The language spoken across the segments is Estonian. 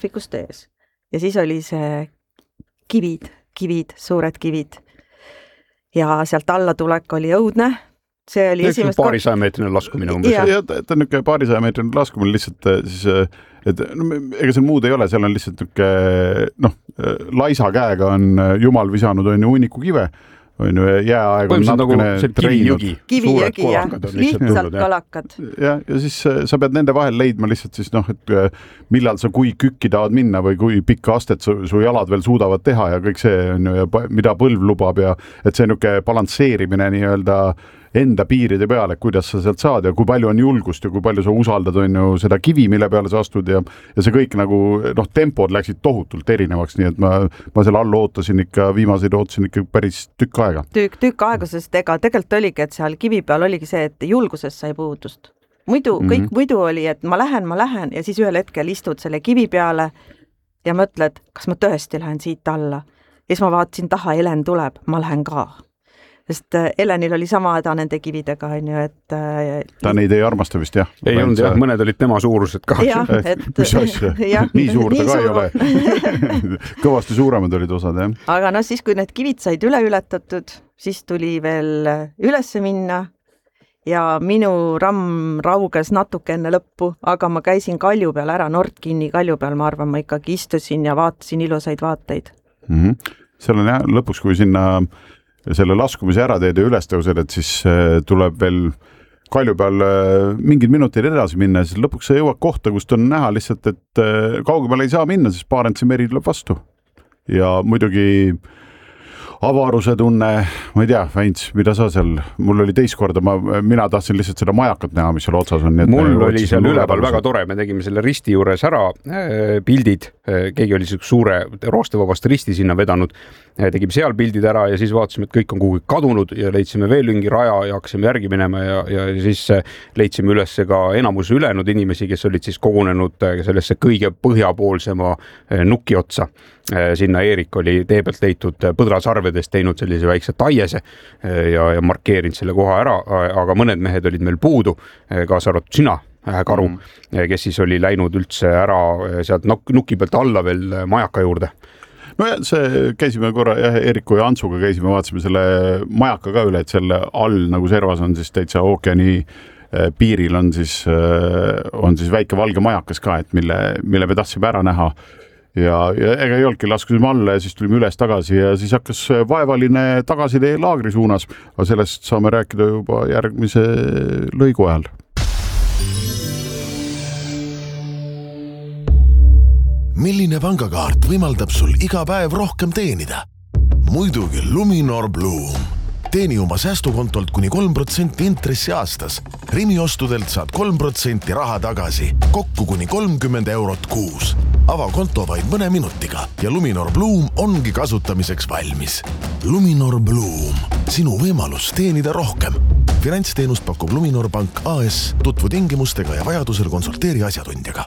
kohvikust ees. Ja siis oli see kivid, suured kivid. Ja sealt alla tulek oli õudne. See oli esimest paarisajameetrine laskumine umbes. Ja ta on niisugune paarisajameetrine laskumine lihtsalt siis, et ega see muud ei ole, seal on lihtsalt niisugune, laisa käega on jumal visanud hunniku kive, jääaeg on natukene treeninud. Kivijõgi ja lihtsalt kalakad. Ja siis sa pead nende vahel leidma lihtsalt siis, et millal sa kui kükki tahad minna või kui pikka astet su jalad veel suudavad teha ja kõik see on ju, mida põlv lubab ja et see niisugune balansseerimine nii-öelda enda piiride peale, kuidas sa sealt saad ja kui palju on julgust ja kui palju sa usaldad on ju seda kivi, mille peale sa astud ja see kõik nagu, tempod läksid tohutult erinevaks, nii et ma seal all ootasin ikka, viimaseid ootasin ikka päris tükk aega. Tükk aega, sest tegelikult oligi, et seal kivi peal oligi see, et julgusest sai puudust. Kõik muidu oli, et ma lähen ja siis ühel hetkel istud selle kivi peale ja mõtled, kas ma tõesti lähen siit alla. Ja siis ma vaatasin taha, Helen tuleb, ma lähen ka. Sest Helenil oli sama häda nende kividega, on ju, et... Ta neid ei armasta vist, jah? Ei olnud, jah, mõned olid tema suurused ka. Mis asja? Nii suur ta ka ei ole. Kõvasti suuremad olid osad, jah? Aga siis, kui need kivid said ületatud, siis tuli veel ülesse minna ja minu ramm rauges natuke enne lõppu, aga ma käisin kalju peal ära, Nordkinni kalju peal, ma arvan, ma ikkagi istusin ja vaatasin ilusaid vaateid. Seal on jah, lõpuks, kui sinna selle laskumise ära teed ja üles tõused, et siis tuleb veel kalju peal mingid minutid edasi minna ja siis lõpuks sa jõuad kohta, kust on näha lihtsalt, et kaugemale ei saa minna, siis Barentsi meri tuleb vastu. Ja muidugi avaruse tunne, ma ei tea, Väints, mida sa seal, mul oli teist korda, mina tahtsin lihtsalt seda majakat näha, mis seal otsas on. Mul oli seal üleval väga tore, me tegime selle risti juures ära pildid, keegi oli suure roostevabast risti sinna vedanud, tegime seal pildid ära ja siis vaatasime, et kõik on kuhugi kadunud ja leidsime veel mingi raja ja hakkasime järgi minema ja siis leidsime üles ka enamus ülejäänud inimesi, kes olid siis kogunenud sellesse kõige põhjapoolsema nuki otsa. Sinna Eerik oli tee pealt leitud põdrasarvedest teinud sellise väikse taiese ja markeerinud selle koha ära, aga mõned mehed olid meil puudu, kaasa arvatud sina, Karu, kes siis oli läinud üldse ära sealt nuki pealt alla veel majaka juurde. No ja see käisime korra, Eeriku ja Antsuga käisime, vaatasime selle majaka ka üle, et selle all nagu servas on siis täitsa ookeani piiril on siis väike valge majakas ka, et mille me tahtsime ära näha. Ja ega ei olnudki, laskusime alla ja siis tulime üles tagasi ja siis hakkas vaevaline tagasitee laagri suunas, aga sellest saame rääkida juba järgmise lõigu ajal. Milline pangakaart võimaldab sul iga päev rohkem teenida? Muidugi Luminor Bloom. Teeni oma säästukontolt kuni 3% intressi aastas. Rimi ostudelt saad 3% raha tagasi, kokku kuni 30 eurot kuus. Ava konto vaid mõne minutiga ja Luminor Bloom ongi kasutamiseks valmis. Luminor Bloom. Sinu võimalus teenida rohkem. Finantsteenust pakub Luminor Pank AS. Tutvu tingimustega ja vajadusel konsulteeri asjatundjaga.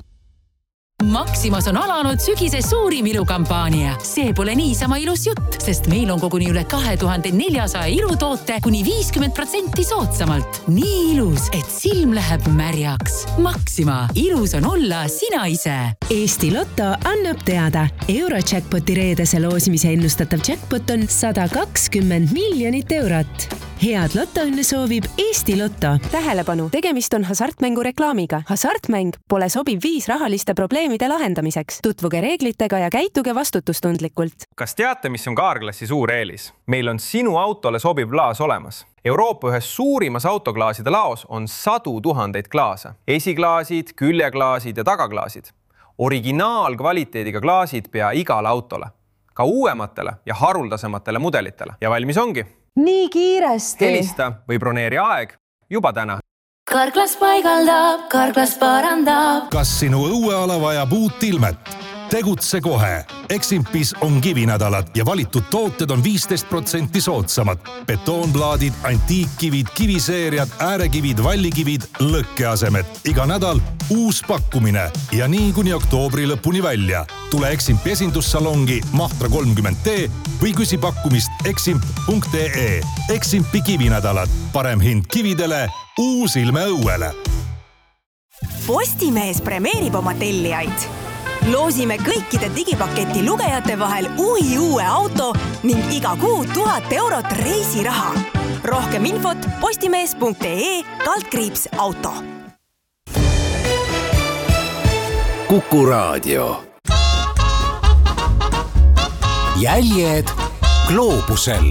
Maximas on alanud sügise suurim ilukampaania. See pole niisama ilus jutt, sest meil on koguni üle 2400 ilutoote kuni 50% soodsamalt. Nii ilus, et silm läheb märjaks. Maxima. Ilus on olla sina ise. Eesti Lotto annab teada. Eurojackpoti reedese loosimise ennustatav jackpot on 120 miljonit eurot. Head lotoõnne soovib Eesti Lotto. Tähelepanu, tegemist on hasartmängu reklaamiga. Hasartmäng pole sobiv viis rahaliste probleemide lahendamiseks. Tutvuge reeglitega ja käituge vastutustundlikult. Kas teate, mis on Kaarklassi suur eelis? Meil on sinu autole sobiv klaas olemas. Euroopa ühes suurimas autoklaaside laos on 100 000 klaase. Esiklaasid, küljeklaasid ja tagaklaasid. Originaalkvaliteediga klaasid pea igale autole. Ka uuematele ja haruldasematele mudelitele. Ja valmis ongi. Nii kiiresti. Helista või broneeri aeg juba täna. Kaarklas paigaldab, Kaarklas parandab. Kas sinu õueala vajab uut ilmet? Tegutse kohe. Eximpis on kivinädalad ja valitud tooted on 15% soodsamad. Betoonplaadid, antiikkivid, kiviseeriad, äärekivid, vallikivid, lõkkeasemed. Iga nädal uus pakkumine ja nii kuni oktoobri lõpuni välja. Tule Eximpi esindussalongi Mahtra 30T või küsi pakkumist eximp.ee. Eximpi kivinädalad. Parem hind kividele, uus ilme õuele. Postimees premeerib oma tellijaid. loosime kõikide digipaketi lugejate vahel uue auto ning iga kuu 1000 eurot reisiraha. Rohkem infot postimees.ee/auto. Kuku Raadio. Jäljed gloobusel.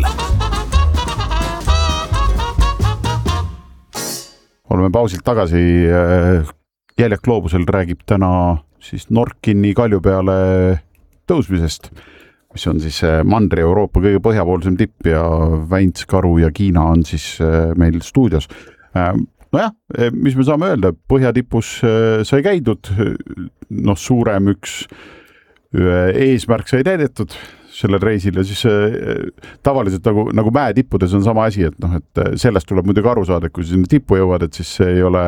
Oleme pausilt tagasi. Jäljed gloobusel räägib täna siis Norkini kalju peale tõusmisest, mis on siis Mandri-Euroopa kõige põhjapoolsem tipp ja Väints, Karu ja Kiina on siis meil stuudios. Nojah, mis me saame öelda, põhjatipus sai käidud, suurem üks eesmärk sai täidetud sellel reisil ja siis tavaliselt nagu mäetippudes on sama asi, et sellest tuleb muidugi aru saada, et kui sinna tippu jõuad, et siis see ei ole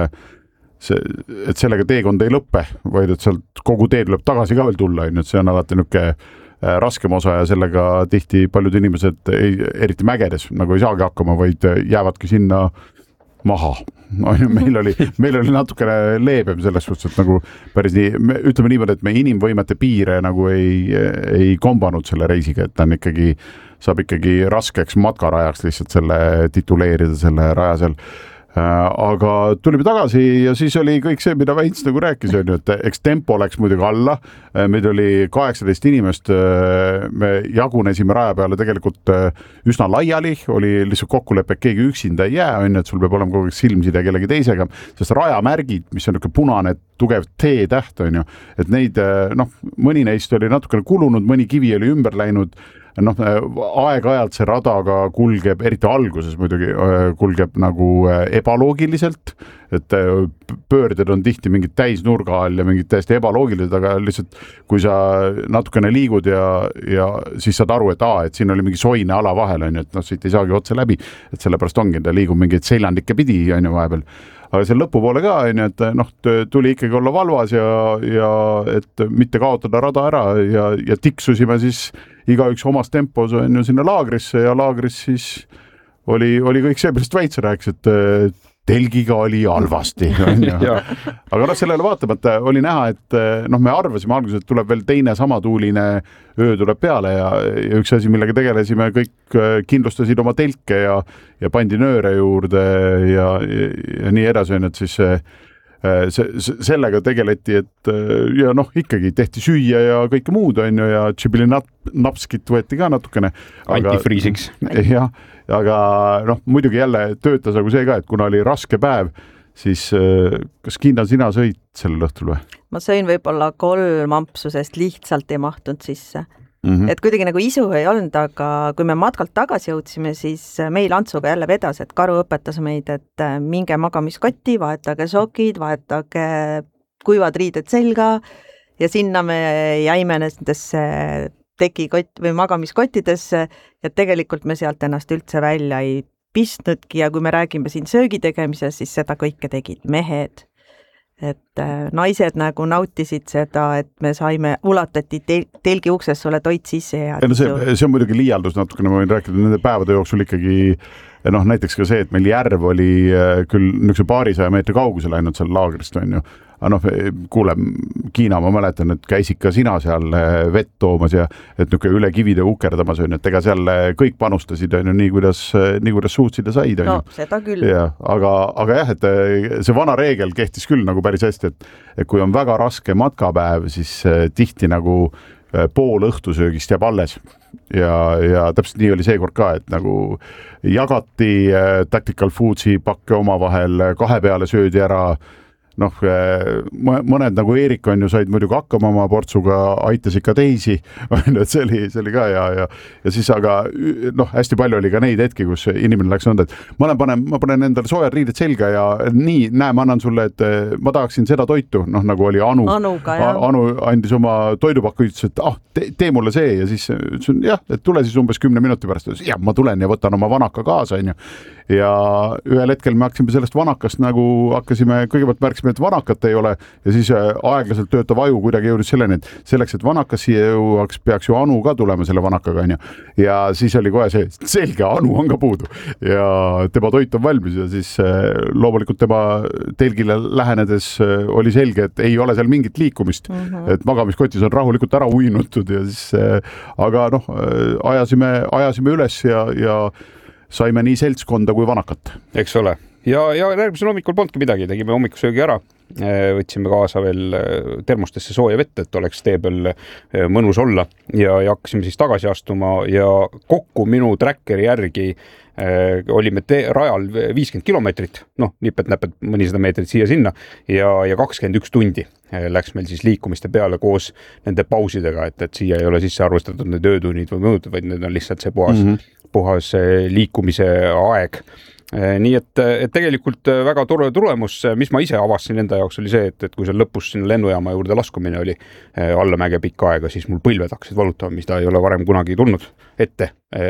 et sellega teekond ei lõppe, vaid et sealt kogu tee tuleb tagasi ka veel tulla, et see on alati niisugune raskem osa ja sellega tihti paljud inimesed, eriti mägedes, nagu ei saagi hakkama, vaid jäävadki sinna maha. Meil oli natukene leebem selles suhtes, et nagu päris nii, ütleme niimoodi, et me inimvõimete piire nagu ei kombanud selle reisiga, et ta on ikkagi, saab ikkagi raskeks matkarajaks lihtsalt selle tituleerida, selle raja seal. Aga tulime tagasi ja siis oli kõik see, mida Väints nagu rääkis, et eks tempo läks muidugi alla. Meid oli 18 inimest, me jagunesime raja peale tegelikult üsna laiali, oli lihtsalt kokkulepe, et keegi üksinda ei jää, et sul peab olema kogu aeg silmside kellegi teisega, sest rajamärgid, mis on punane tugev T-täht, et neid, mõni neist oli natukene kulunud, mõni kivi oli ümber läinud, aeg-ajalt see radaga kulgeb, eriti alguses muidugi kulgeb nagu ebaloogiliselt, et pöörded on tihti mingid täisnurga all ja mingid täiesti ebaloogilised, aga lihtsalt kui sa natukene liigud ja siis saad aru, et siin oli mingi soine ala vahel, et siit ei saagi otse läbi, et sellepärast ongi, ta liigub mingeid seljandikke pidi vahepeal. Aga see lõpupoole ka, et tuli ikkagi olla valvas ja et mitte kaotada rada ära ja tiksusime siis igaüks omas tempos sinna laagrisse ja laagris siis oli kõik see, millest Väitsa rääkis, et telgiga oli halvasti. Aga sellele vaatamata oli näha, et me arvasime alguses, et tuleb veel teine samatuuline öö tuleb peale ja üks asi, millega tegelesime, kõik kindlustasid oma telke ja pandi nööre juurde ja nii edasi, et siis sellega tegeleti, et ja ikkagi tehti süüa ja kõike muud ja tšibilinapskit võeti ka natukene. Antifriisiks. Jah, aga muidugi jälle töötas nagu see ka, et kuna oli raske päev, siis kas Kiina sina sõid sellel õhtul või? Ma sõin võib-olla 3 ampsu, sest lihtsalt ei mahtunud sisse. Et kuidagi nagu isu ei olnud, aga kui me matkalt tagasi jõudsime, siis meil Antsuga jälle vedas, et Karu õpetas meid, et minge magamiskotti, vahetage sokid, vahetage kuivad riided selga ja sinna me jäime nendesse tekikott või magamiskottidesse ja tegelikult me sealt ennast üldse välja ei pistnudki ja kui me räägime siin söögi tegemisest, siis seda kõike tegid mehed. Et naised nagu nautisid seda, et me saime, ulatati telgi ukses sulle toit sisse ja see on muidugi liialdus natukene, ma võin rääkida nende päevade jooksul ikkagi näiteks ka see, et meil järv oli küll niisuguse 200 meetri kaugusel ainult seal laagrist, aga kuule, Kiina, ma mäletan, et käisid ka sina seal vett toomas ja et üle kivide ukerdamas, et ega seal kõik panustasid, nii kuidas suutsid ja said. No, seda küll. Aga jah, et see vana reegel kehtis küll nagu päris hästi, et kui on väga raske matkapäev, siis tihti nagu pool õhtusöögist jääb alles ja täpselt nii oli seekord ka, et nagu jagati Tactical Foodsi pakke omavahel, 2 peale söödi ära, mõned nagu Eerik said muidugi hakkama oma portsuga, aitasid ka teisi, et see oli ka ja siis aga hästi palju oli ka neid hetki, kus inimene läks nõnda, et ma panen endale soojad riided selga ja nii, näe, ma annan sulle, et ma tahaksin seda toitu, nagu oli Anu andis oma toidupakku, ütles, et tee mulle see ja siis ütlesin, jah, et tule siis umbes 10 minuti pärast, ja ma tulen ja võtan oma vanaka kaasa, ja ühel hetkel me hakkasime sellest vanakast nagu hakkasime, kõigepealt märkisime vaatasime, et vanakat ei ole ja siis aeglaselt töötav aju kuidagi jõudis selleni, et selleks, et vanakas siia jõuaks, peaks ju Anu ka tulema selle vanakaga, onju. Ja siis oli kohe see, selge, Anu on ka puudu ja tema toit on valmis ja siis loomulikult tema telgile lähenedes oli selge, et ei ole seal mingit liikumist, et magamiskotis on rahulikult ära uinutud ja siis, aga noh, ajasime üles ja saime nii seltskonda kui vanakat. Eks ole. Ja järgmisel hommikul polnudki midagi, tegime hommikusöögi ära, võtsime kaasa veel termostesse sooja vett, et oleks tee peal mõnus olla ja hakkasime siis tagasi astuma ja kokku minu trackeri järgi olime rajal 50 kilomeetrit, noh, nipet-näpet mõnisada meetrit siia-sinna ja 21 tundi läks meil siis liikumiste peale koos nende pausidega, et siia ei ole sisse arvestatud need öötunnid või muud, vaid need on lihtsalt see puhas liikumise aeg. Nii et tegelikult väga tore tulemus, mis ma ise avastasin enda jaoks oli see, et kui seal lõpus sinna lennujaama juurde laskumine oli allamäge pikka aega, siis mul põlved hakkasid valutama, mis ta ei ole varem kunagi tulnud ette,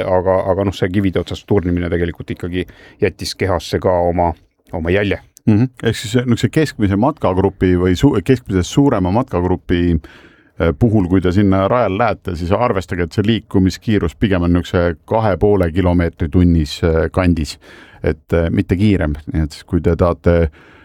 aga noh, see kivide otsast turnimine tegelikult ikkagi jättis kehasse ka oma jälje. Ehk siis keskmise matkagrupi või keskmisest suurema matkagrupi puhul, kui te sinna rajal lähete, siis arvestage, et see liikumiskiirus pigem on 2,5 kilomeetri tunnis kandis, et mitte kiirem. Nii et kui te tahate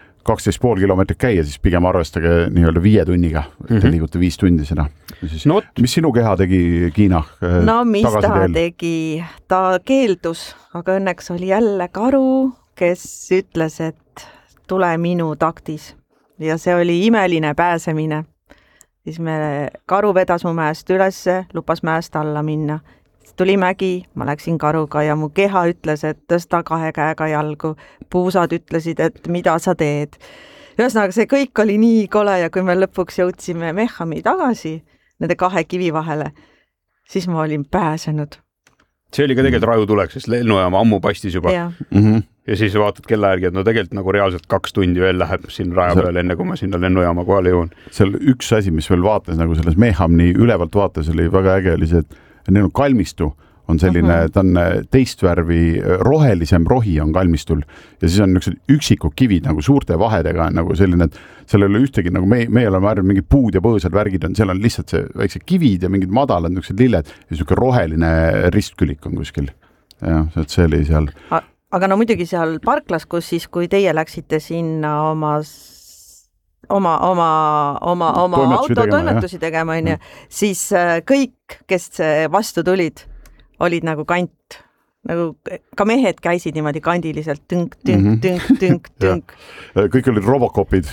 12,5 kilomeetrit käia, siis pigem arvestage nii-öelda 5 tunniga, te liigute 5 tundi seda. Siis, mis sinu keha tegi, Kiina? No mis ta tegi? Ta keeldus, aga õnneks oli jälle karu, kes ütles, et tule minu taktis. Ja see oli imeline pääsemine. Siis karu vedas mu mäest ülesse, lupas mäest alla minna. Siis tuli mägi, ma läksin karuga ja mu keha ütles, et tõsta 2 käega jalgu. Puusad ütlesid, et mida sa teed. Ühesõnaga, see kõik oli nii kole ja kui me lõpuks jõudsime Mechami tagasi, nende 2 kivi vahele, siis ma olin pääsenud. See oli ka tegelikult rajutulek, sest lennujaama ammu paistis juba. Ja siis vaatad kella järgi, et no tegelikult nagu reaalselt 2 tundi veel läheb siin raja peal enne, kui ma sinna lennujaama kohale jõuan. Seal üks asi, mis veel vaatas, nagu selles Mechamni ülevalt vaates oli väga äge, oli see, et neil on kalmistu, on selline, ta on teist värvi, rohelisem rohi on kalmistul ja siis on üksikud kivid nagu suurte vahedega, nagu selline, et seal ei ole ühtegi, nagu me oleme arvanud, mingid puud ja põõsad värgid on, seal on lihtsalt see väiksed kivid ja mingid madalad niisugused lilled ja niisugune roheline ristkülik on kuskil. Ja, see oli seal. Aga no muidugi seal parklas, kus siis, kui teie läksite sinna oma autotoimetusi tegema, siis kõik, kes vastu tulid, olid nagu kant. Nagu ka mehed käisid niimoodi kandiliselt tünk. Kõik olid robokopid.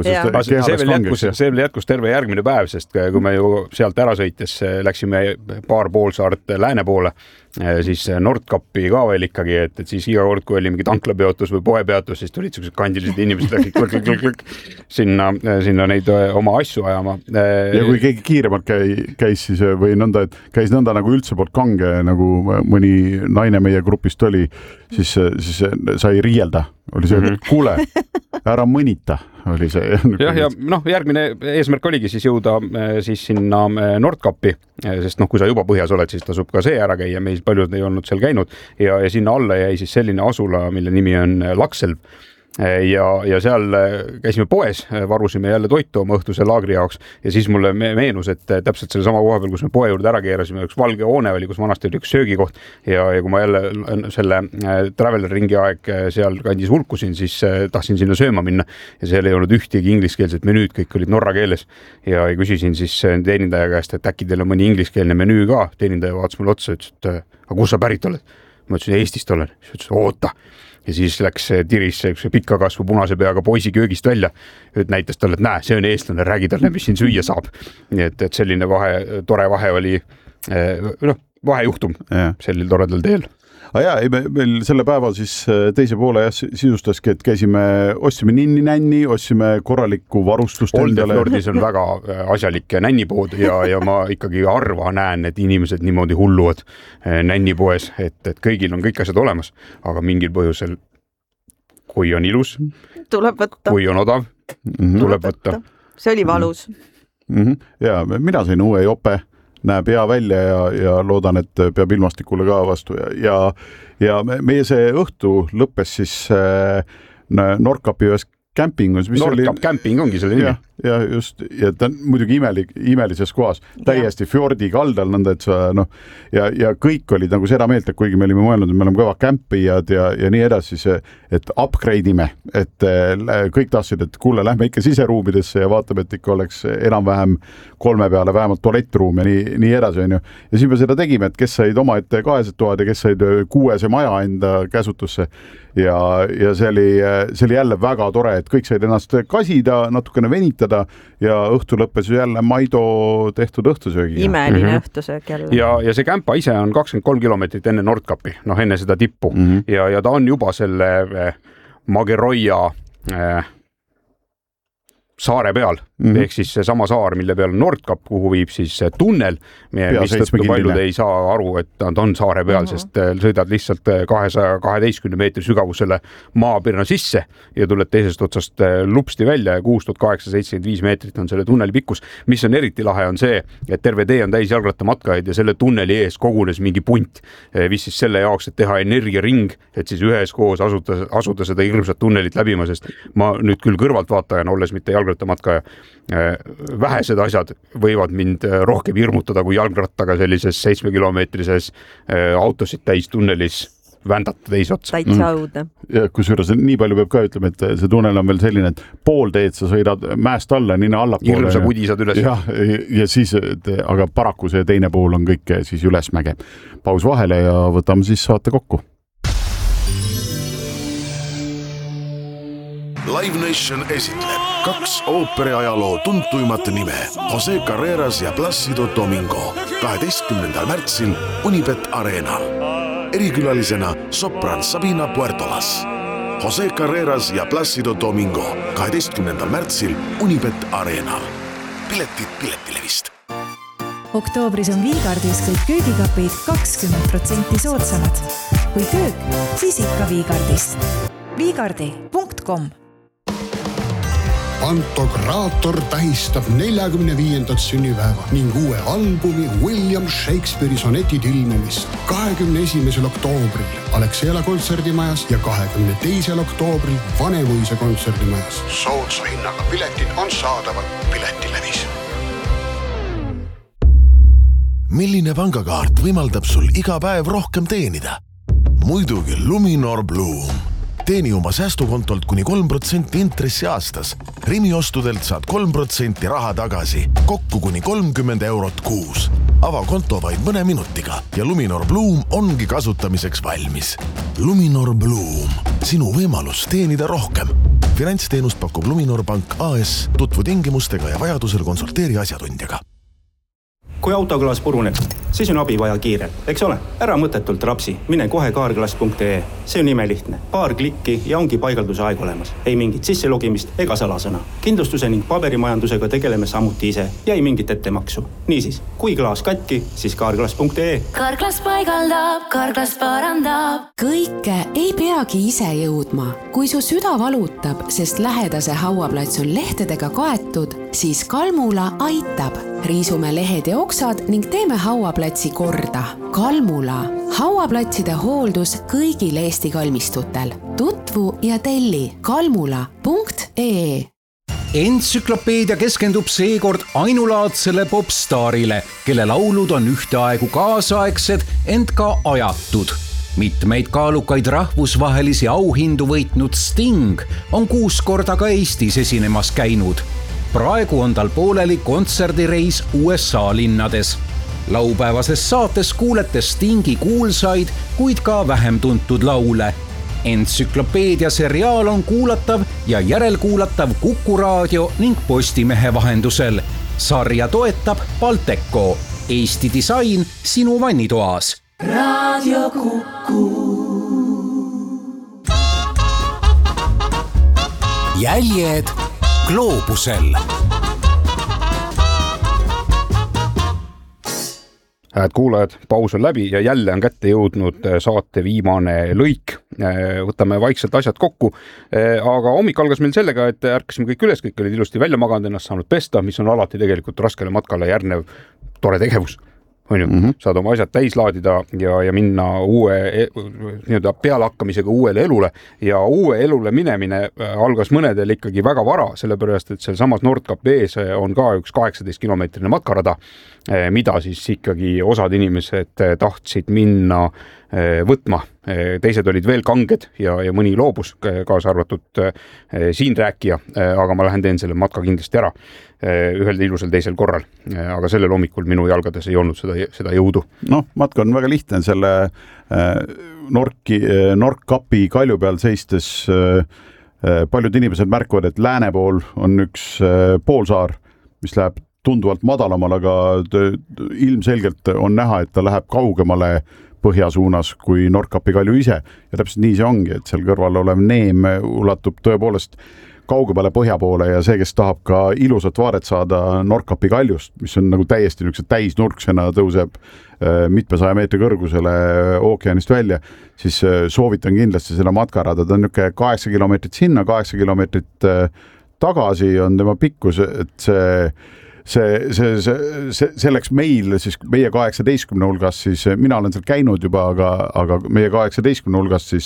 See veel jätkus terve järgmine päev, sest kui me ju sealt ära sõites läksime paar poolsaart lääne poole, siis Nordkapi ka veel ikkagi, et siis iga kord, kui oli mingi tanklapeotus või poepeotus, siis tulid sellised kandilised inimesed läksid sinna neid oma asju ajama. Ja kui keegi kiiremalt käis siis või nõnda, et käis nõnda nagu üldse poolt kange, nagu mõni naine meie grupist oli, siis sai riielda. Oli see, et kuule, ära mõnita. Oli see. Ja noh, järgmine eesmärk oligi siis jõuda siis sinna Nordkapi, sest kui sa juba põhjas oled, siis tasub ka see ära käia, meis paljud ei olnud seal käinud ja sinna alla jäi siis selline asula, mille nimi on Lakselv. Ja seal käisime poes, varusime jälle toitu oma õhtuse laagri jaoks ja siis mulle meenus, et täpselt selle sama koha peal, kus me poe juurde ära keerasime, üks valge hoone oli, kus vanasti oli üks söögikoht ja kui ma jälle selle Traveler ringi aeg seal kandis hulkusin, siis tahtsin sinna sööma minna ja seal ei olnud ühtegi ingliskeelset menüüd, kõik olid norra keeles ja küsisin siis teenindaja käest, et äkki teil on mõni ingliskeelne menüü ka. Teenindaja vaatas mulle otsa ja ütles, et aga kus sa pärit oled? Ma ütlesin, Eestist olen. Siis ütles, oota. Ja siis läks tiris see pikka kasvu punase peaga poisi köögist välja, et näitas talle, et näe, see on eestlane, räägi talle, mis siin süüa saab. Nii et selline tore vahe oli, vahejuhtum sellel toredal teel. Meil selle päeva siis teise poole sisustaski, et ostsime ninni-nänni, ostsime korralikku varustust. Oldefjordis on väga asjalik nännipood ja ma ikkagi harva näen, et inimesed niimoodi hulluvad nännipoes, et kõigil on kõik asjad olemas, aga mingil põhjusel, kui on ilus, tuleb võtta. Kui on odav, tuleb võtta. See oli valus. Ja mina sain uue jope. Näeb hea välja ja loodan, et peab ilmastikule ka vastu ja meie see õhtu lõppes siis Nordkapi ühes Camping, mis Nordkapp Camping ongi selle nimi. Ja just, ja ta on muidugi imelises kohas, täiesti fjordi kaldal, nõnda, et sa ja kõik olid nagu seda meelt, et kuigi me olime mõelnud, et me oleme kõva campijad ja nii edasi, et upgrade ime, et kõik tahtsid, et kuule, lähme ikka siseruumidesse ja vaatame, et ikka oleks enam-vähem 3 peale vähemalt tualettruum ja nii edasi, on ju. Ja siis me seda tegime, et kes said oma ette 2 toad ja kes said 6 maja enda käsutusse ja see oli jälle väga tore, et kõik said ennast kasida, natukene venitada ja õhtu lõppes jälle Maido tehtud õhtusöögi. Imeline õhtusöög jälle. Ja see kämpa ise on 23 kilomeetrit enne Nordkappi, enne seda tippu. Ja ta on juba selle Mageroia saare peal, ehk siis see sama saar, mille peal on Nordkapp, kuhu viib siis tunnel, mis tõttu paljud ei saa aru, et nad on saare peal, sest sõidad lihtsalt 212 meetri sügavusele maapirna sisse ja tuled teisest otsast lupsti välja ja 6875 meetrit on selle tunneli pikkus. Mis on eriti lahe on see, et terve tee on täis jalgrattamatkajaid ja selle tunneli ees kogunes mingi punt, vis siis selle jaoks, et teha energiaring, et siis ühes koos asuda seda hirmsat tunnelit läbima, sest ma nüüd küll kõrvaltvaatajana, olles mitte jalgrattamatkaja, vähesed asjad võivad mind rohkem hirmutada kui jalgrattaga sellises 7-kilomeetrises autosid täis tunnelis vändata teise otsa. Täitsa õudne. Ja kusjuures nii palju peab ka ütlema, et see tunnel on veel selline, et pool teed sa sõidad mäest alla, nina allapoole. Hirmsa kudisad üles. Ja siis, aga paraku see teine pool on kõik siis ülesmäge. Paus vahele ja võtame siis saate kokku. Live Nation esitleb 2 ooperiajaloo tuntuimat nime Jose Carreras ja Plácido Domingo 12. märtsil Unibet Arenal. Erikülalisena sopran Sabina Puertolas. Jose Carreras ja Plácido Domingo 12. märtsil Unibet Arenal. Piletid Piletilevist. Oktoobris on Viigardis kõik köögikapid 20% soodsamad. Kui köök, siis ikka Viigardist. Viigardi.com Pantokraator tähistab 45. sünnipäeva ning uue albumi William Shakespeare'i sonetid ilmumist 21. oktoobril Alexela kontserdimajas ja 22. oktoobril Vanemuise kontserdimajas. Soodsa hinnaga piletid on saadaval Piletilevis. Milline pangakaart võimaldab sul iga päev rohkem teenida? Muidugi Luminor Bloom. Teeni oma säästukontolt kuni 3% intressi aastas. Rimi ostudelt saad 3% raha tagasi, kokku kuni 30 eurot kuus. Ava konto vaid mõne minutiga ja Luminor Bloom ongi kasutamiseks valmis. Luminor Bloom, sinu võimalus teenida rohkem. Finantsteenust pakub Luminor Pank AS, tutvu tingimustega ja vajadusel konsulteeri asjatundjaga. Kui autoklaas puruneb, siis on abi vaja kiirelt, eks ole? Ära mõttetult rapsi, mine kohe kaarglass.ee. See on imelihtne. Paar klikki ja ongi paigalduse aeg olemas. Ei mingit sisselogimist ega salasõna. Kindlustuse ning paberimajandusega tegeleme samuti ise ja ei mingit ettemaksu. Niisiis, kui klaas katki, siis kaarglass.ee. Kaarglass paigaldab, kaarglass parandab. Kõike ei peagi ise jõudma. Kui su süda valutab, sest lähedase hauaplats on lehtedega kaetud, siis Kalmula aitab. Riisume lehed ja oksad ning teeme hauaplatsi korda. Kalmula. Hauaplatside hooldus kõigil Eesti kalmistutel. Tutvu ja telli kalmula.ee. Entsüklopeedia keskendub seekord ainulaadsele popstaarile, kelle laulud on ühteaegu kaasaegsed, ent ka ajatud. Mitmeid kaalukaid rahvusvahelisi auhindu võitnud Sting on 6 korda ka Eestis esinemas käinud. Praegu on tal pooleli kontserdireis USA linnades. Laupäevases saates kuulete Stingi kuulsaid, kuid ka vähem tuntud laule. Entsüklopeedia seriaal on kuulatav ja järelkuulatav Kuku Raadio ning Postimehe vahendusel. Sarja toetab Balteco. Eesti disain sinu vannitoas. Radio Kuku. Jäljed Gloobusel. Hääd kuulajad, paus on läbi ja jälle on kätte jõudnud saate viimane lõik. Võtame vaikselt asjad kokku, aga hommik algas meil sellega, et ärkasime kõik üles, kõik olid ilusti välja maganud, ennast saanud pesta, mis on alati tegelikult raskele matkale järgnev tore tegevus. on ju, saad oma asjad täis laadida ja minna uue nii-öelda pealehakkamisega uuele elule ja uue elule minemine algas mõnedel ikkagi väga vara, sellepärast, et seal samas Nordkapi ees on ka üks 18-kilomeetrine matkarada, mida siis ikkagi osad inimesed tahtsid minna võtma. Teised olid veel kanged ja mõni loobus, kaasa arvatud siin rääkija, aga ma lähen teen selle matka kindlasti ära ühel ilusal teisel korral. Aga sellel hommikul minu jalgades ei olnud seda jõudu. Matka on väga lihtne, selle Nordkapi kalju peal seistes paljud inimesed märkavad, et lääne pool on üks poolsaar, mis läheb tunduvalt madalamal, aga ilmselgelt on näha, et ta läheb kaugemale põhja suunas kui Nordkapi kalju ise ja täpselt nii see ongi, et seal kõrval olev neem ulatub tõepoolest kaugemale põhja poole ja see, kes tahab ka ilusat vaadet saada Nordkapi kaljust, mis on nagu täiesti niisuguse täisnurksena tõuseb mitmesaja meetri kõrgusele ookeanist välja, siis soovitan kindlasti seda matkarada, ta on niisugune 8 kilomeetrit sinna, 8 kilomeetrit tagasi on tema pikkus, et selleks meil, siis meie 18 hulgas, siis mina olen seal käinud juba, aga meie 18 hulgas siis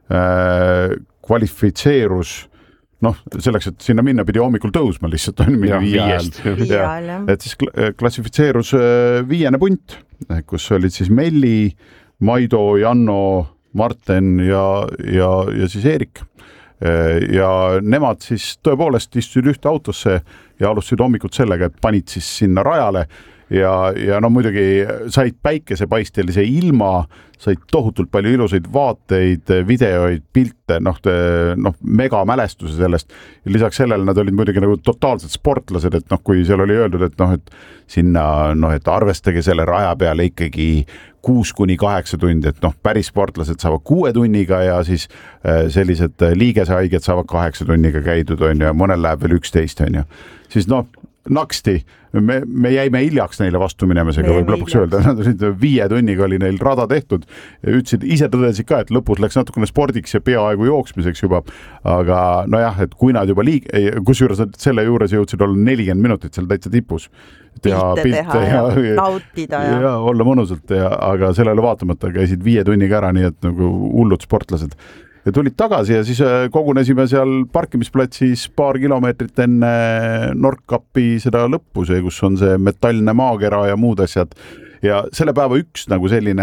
kvalifitseerus, selleks, et sinna minna pidi hommikul tõusma lihtsalt on viiest. Et siis klassifitseerus 5. punt, kus olid siis Melli, Maido, Janno, Marten ja siis Eerik. Ja nemad siis tõepoolest istusid ühte autosse ja alustasid hommikut sellega, et panid siis sinna rajale ja muidugi said päikesepaistelise ilma, said tohutult palju ilusaid vaateid, videoid, pilte, mega mälestuse sellest. Ja lisaks sellele nad olid muidugi nagu totaalsed sportlased, et kui seal oli öeldud, et sinna, et arvestage selle raja peale ikkagi 6-8 tundi, et päris sportlased saavad 6 tunniga ja siis sellised liigesehaiged saavad 8 tunniga käidud, on ju, mõnel läheb veel 11, on ju. Siis naksti, me jäime hiljaks neile vastu minemisega, võib lõpuks öelda, nad olid 5 tunniga oli neil rada tehtud ja ütlesid, ise tõdesid ka, et lõpus läks natukene spordiks ja peaaegu jooksmiseks juba, aga et kui nad juba kusjuures selle juures jõudsid olla 40 minutit seal täitsa tipus, pilte teha ja nautida ja olla mõnusalt, aga sellele vaatamata käisid 5 tunniga ära, nii et nagu hullud sportlased. Ja tulid tagasi ja siis kogunesime seal parkimisplatsis paar kilomeetrit enne Nordkapi seda lõppu, kus on see metallne maakera ja muud asjad. Ja selle päeva üks nagu selline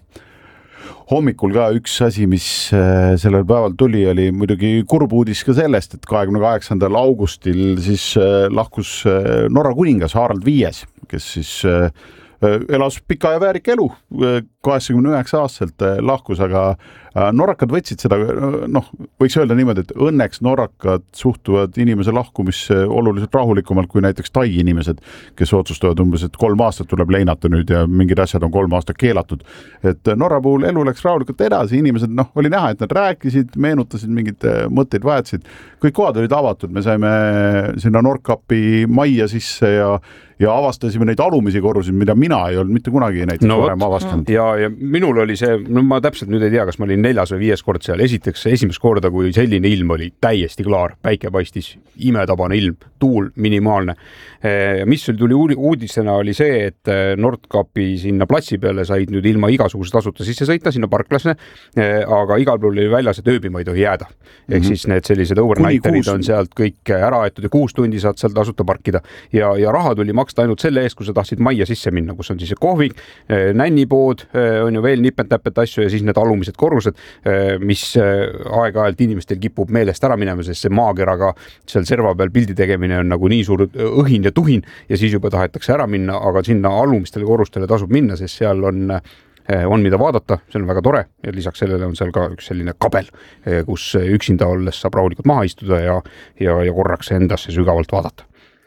hommikul ka üks asi, mis sellel päeval tuli, oli muidugi kurb uudis ka sellest, et 28. augustil siis lahkus Norra kuningas Harald V, kes siis elas pika ja väärika elu, 89-aastaselt lahkus, aga norrakad võtsid seda, võiks öelda niimoodi, et õnneks norrakad suhtuvad inimese lahkumisse oluliselt rahulikumalt kui näiteks Tai inimesed, kes otsustavad umbes, et 3 aastat tuleb leinata nüüd ja mingid asjad on 3 aastat keelatud. Et Norra puhul elu läks rahulikult edasi, inimesed, oli näha, et nad rääkisid, meenutasid mingid mõtteid, vajatasid. Kõik kohad olid avatud, me saime sinna Nordkapi majja sisse ja avastasime neid alumisi korrusid, mida mina ei olnud mitte kunagi näiteks varem avastanud. Ja minul oli see, ma täpselt nüüd ei tea, kas ma olin 4. või 5. kord seal. Esiteks esimest korda, kui selline ilm oli täiesti klaar, päike paistis, imetabane ilm, tuul minimaalne. Mis tuli uudisena oli see, et Nordkapi sinna platsi peale said nüüd ilma igasuguse tasuta sisse sõita sinna parklasse, aga igal pool oli väljas, et ööbima ei tohi jääda. Ehk siis need sellised overnighterid on sealt kõik ära aetud ja 6 tundi saad seal tasuta parkida ja raha tuli maksta ainult selle eest, kui sa tahtsid majja sisse minna, kus on siis kohvik, nännipood, on ju veel nipet-täpet asju ja siis need alumised korrused, mis aeg-ajalt inimestel kipub meelest ära minema, sest see maakeraga seal serva peal pildi tegemine on nagu nii suur õhin ja tuhin ja siis juba tahetakse ära minna, aga sinna alumistele korrustele tasub minna, sest seal on mida vaadata, see on väga tore ja lisaks sellele on seal ka üks selline kabel, kus üksinda olles saab rahulikult maha istuda ja korraks endasse sügavalt vaadata.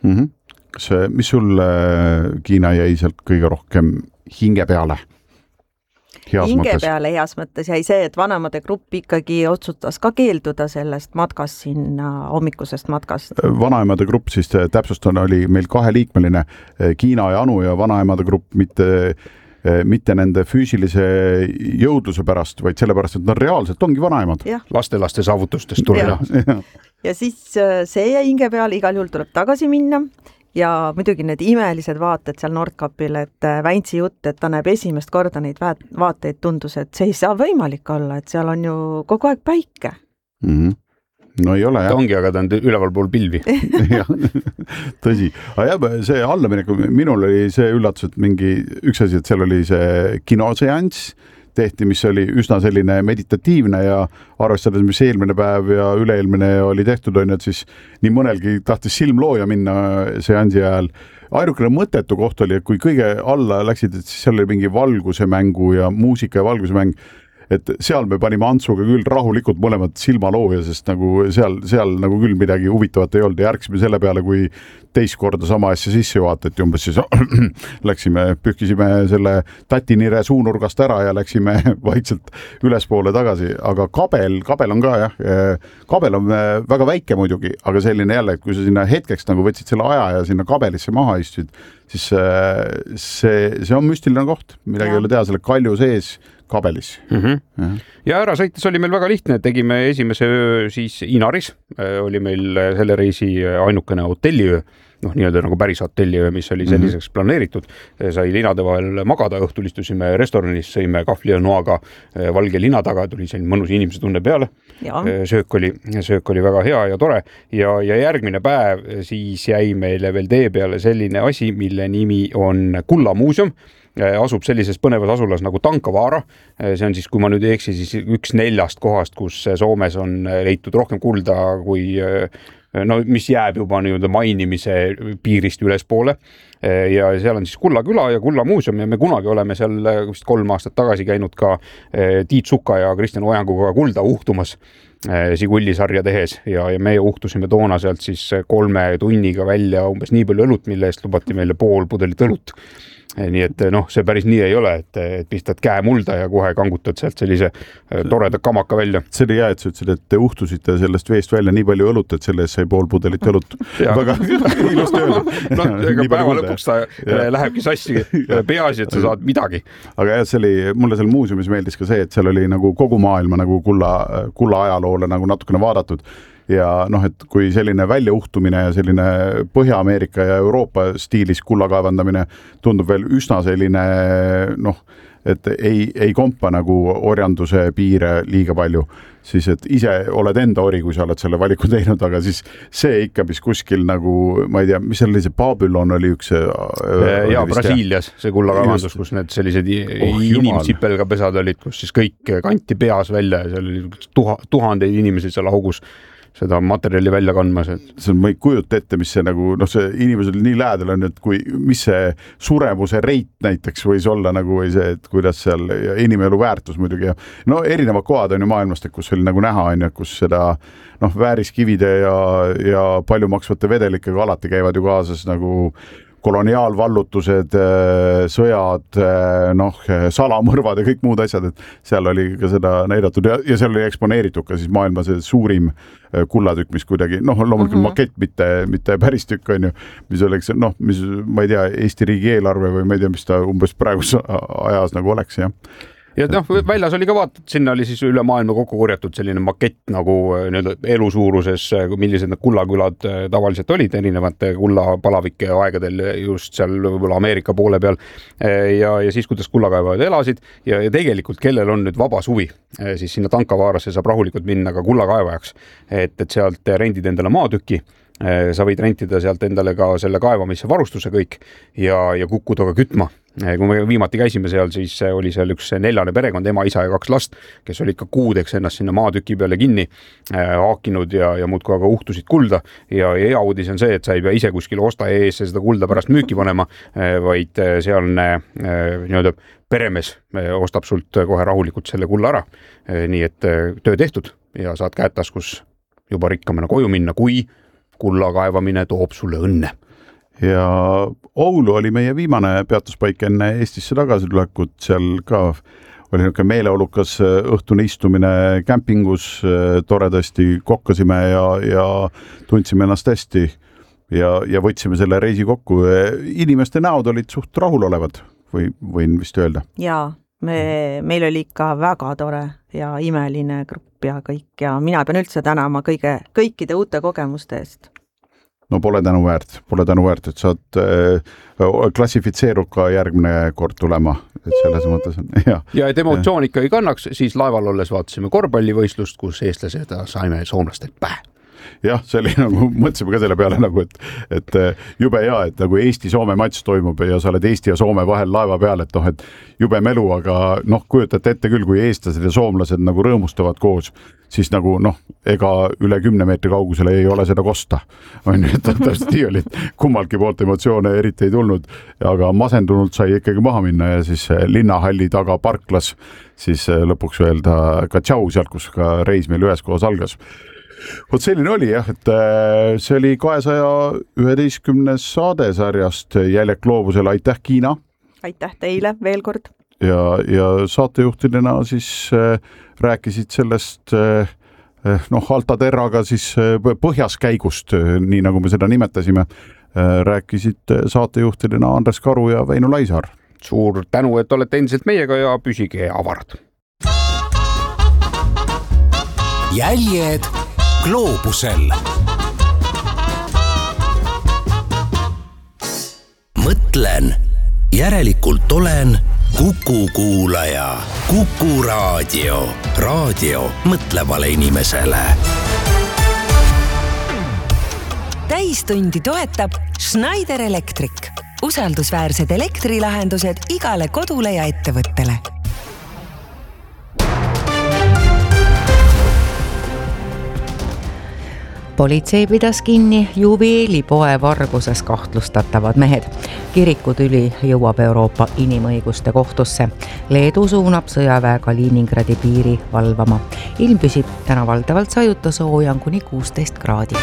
Mis sul, Kiina, jäi sealt kõige rohkem hinge peale? Peale heas mõttes jäi see, et vanemade grupp ikkagi otsustas ka keelduda sellest matkast sinna, hommikusest matkast. Vanaemade grupp siis täpsustan oli meil 2-liikmeline, Kiina ja Anu ja vanaemade grupp mitte nende füüsilise jõudluse pärast, vaid sellepärast, et nad reaalselt ongi vanaemad. Laste saavutustest tuli. Ja siis see jäi hinge peale, igal juhul tuleb tagasi minna ja muidugi need imelised vaated seal Nordkapil, et Väntsi jutt, et ta näeb esimest korda neid vaateid, tundus, et see ei saa võimalik olla, et seal on ju kogu aeg päike. No ei ole, jah. Ta ongi, aga ta on üleval pool pilvi. Tõsi. Aga jah, see allaminek, minul oli see üllatus, et üks asi, et seal oli see kinoseanss tehti, mis oli üsna selline meditatiivne ja arvestades, mis eelmine päev ja üleelmine oli tehtud, on, et siis nii mõnelgi tahtis silmlooja minna seansi ajal. Ainukene mõttetu koht oli, et kui kõige alla läksid, et siis seal oli mingi valguse mängu ja muusika ja valguse mäng, et seal me panime Antsuga küll rahulikult mõlemad silmalooja, sest nagu seal nagu küll midagi huvitavat ei olnud ja ärksime selle peale, kui teist korda sama asja sisse vaatati, umbes siis pühkisime selle tatinire suunurgast ära ja läksime vaikselt ülespoole tagasi, aga kabel on ka jah, kabel on väga väike muidugi, aga selline jälle, et kui sa sinna hetkeks nagu võtsid selle aja ja sinna kabelisse maha istusid, siis see on müstiline koht, midagi ei ole teha selle kalju sees kabelis. Ja ära sõites oli meil väga lihtne, tegime esimese öö siis Inaris, oli meil selle reisi ainukene hotelliöö, nii-öelda nagu päris hotelliöö, mis oli selliseks planeeritud, sai linade vahel magada, õhtul istusime restoranis, sõime kahvli ja noaga valge lina taga, tuli selline mõnus inimese tunne peale, söök oli väga hea ja tore ja järgmine päev siis jäi meile veel tee peale selline asi, mille nimi on Kullamuuseum, asub sellises põnevas asulas nagu Tankavaara, see on siis, kui ma nüüd ei eksi, siis üks 4 kohast, kus Soomes on leitud rohkem kulda kui mis jääb juba nii-öelda mainimise piirist ülespoole ja seal on siis Kullaküla ja Kullamuuseum ja me kunagi oleme seal vist 3 aastat tagasi käinud ka Tiit Suka ja Kristjan Ojanguga kulda uhtumas Sigulli-sarja tehes ja me uhtusime toona sealt siis 3 tunniga välja umbes nii palju õlut, mille eest lubati meile pool pudelit õlut. Nii et see päris nii ei ole, et pistad käe mulda ja kohe kangutad sealt sellise toreda kamaka välja. See oli hea, et sa ütlesid, et te uhtusite sellest veest välja nii palju õlut, et selles sai pool pudelit õlut. Väga ilusti öeldud. Ega päeva lõpuks ta lähebki sassi peasi, et sa saad midagi. Aga jah, mulle seal muuseumis meeldis ka see, et seal oli nagu kogu maailma nagu kulla ajaloole nagu natukene vaadatud. Ja et kui selline väljauhtumine ja selline Põhja-Ameerika ja Euroopa stiilis kulla kaevandamine tundub veel üsna selline, et ei kompa nagu orjanduse piire liiga palju, siis et ise oled enda ori, kui sa oled selle valiku teinud, aga siis see ikka, mis kuskil nagu, ma ei tea, mis seal oli see Babylon oli üks Brasiilias see kullakaevandus, kus need sellised inimsipelgapesad olid, kus siis kõik kanti peas välja ja seal oli tuhandeid inimesi seal augus seda materjali välja kandmas. Ma ei kujuta ette, mis see nagu, see inimesel nii lähedal on, et mis see suremuse reit näiteks võis olla nagu või see, et kuidas seal ja inimelu väärtus muidugi ja erinevad kohad on ju maailmast, kus oli nagu näha on ju, kus seda vääriskivide ja palju maksvate vedelikega alati käivad ju kaasas nagu koloniaalvallutused, sõjad, salamõrvad ja kõik muud asjad, et seal oli ka seda näidatud ja seal oli eksponeeritud ka siis maailma see suurim kullatükk, mis kuidagi, loomulikult makett, mitte päris tükk on ju, mis oleks, mis ma ei tea, Eesti riigi eelarve või ma ei tea, mis ta umbes praegus ajas nagu oleks, jah. Ja väljas oli ka vaatad, sinna oli siis üle maailma kokku korjatud selline makett nagu elusuuruses, millised need kullakülad tavaliselt olid erinevate kullapalavike aegadel just seal võib-olla Ameerika poole peal ja siis kuidas kullakaevajad elasid ja tegelikult kellel on nüüd vaba suvi, siis sinna Tankavaarasse saab rahulikult minna ka kullakaevajaks, et sealt rendid endale maatüki, sa võid rentida sealt endale ka selle kaevamise varustuse kõik ja kukkuda ka kütma. Kui me viimati käisime seal, siis oli seal üks 4 perekond, ema, isa ja 2 last, kes olid ka kuudeks ennast sinna maatüki peale kinni haakinud ja muudkui aga uhtusid kulda ja hea uudis on see, et sa ei pea ise kuskil ostaja ees seda kulda pärast müüki panema, vaid sealne nii-öelda peremees ostab sult kohe rahulikult selle kulla ära. Nii et töö tehtud ja saad käed taskus juba rikkamana koju minna, kui kulla kaevamine toob sulle õnne. Ja Oulu oli meie viimane peatuspaik enne Eestisse tagasi tulekut, seal ka oli niisugune meeleolukas õhtune istumine kämpingus, toredasti kokkasime ja tundsime ennast hästi ja võtsime selle reisi kokku. Inimeste näod olid suht rahulolevad, võin vist öelda. Jaa, meil oli ikka väga tore ja imeline grupp ja kõik ja mina pean üldse tänama kõikide uute kogemuste eest. no pole tänuväärt, et saad klassifitseerub ka järgmine kord tulema, et selles mõttes on ja et emotsioon ikkagi kannaks, siis laeval olles vaatasime korvpallivõistlust, kus eestlased saime soomlastelt pähe. Jah, see oli nagu, mõtlesime ka selle peale nagu, et jube hea, et nagu Eesti-Soome matš toimub ja sa oled Eesti ja Soome vahel laeva peal, et noh, et jube melu, aga noh, kujutate ette küll, kui eestlased ja soomlased nagu rõõmustavad koos, siis nagu noh, ega üle 10 meetri kaugusele ei ole seda kosta. On ju, et täpselt nii oli, et kummaltki poolt emotsioone eriti ei tulnud, aga masendunult sai ikkagi maha minna ja siis linnahalli taga parklas siis lõpuks öelda ka tšau sealt, kus ka reis meil üheskoos algas. Vot selline oli jah, et see oli 211. saade sarjast Jäljak gloobusel. Aitäh, Kiina! Aitäh teile veel kord! Ja saatejuhtidena siis rääkisid sellest Alta Terraga siis põhjaskäigust, nii nagu me seda nimetasime, rääkisid saatejuhtidena Andres Karu ja Väino Laisaar. Suur tänu, et olete endiselt meiega ja püsige avarad! Jäljed gloobusel. Mõtlen, järelikult olen Kuku kuulaja. Kuku raadio. Raadio mõtlevale inimesele. Täistundi toetab Schneider Electric. Usaldusväärsed elektrilahendused igale kodule ja ettevõttele. Politsei pidas kinni juveelipoe varguses kahtlustatavad mehed. Kirikutüli jõuab Euroopa inimõiguste kohtusse. Leedu suunab sõjaväe Kaliningradi piiri valvama. Ilm püsib täna valdavalt sajuta, sooja on kuni 16 kraadi.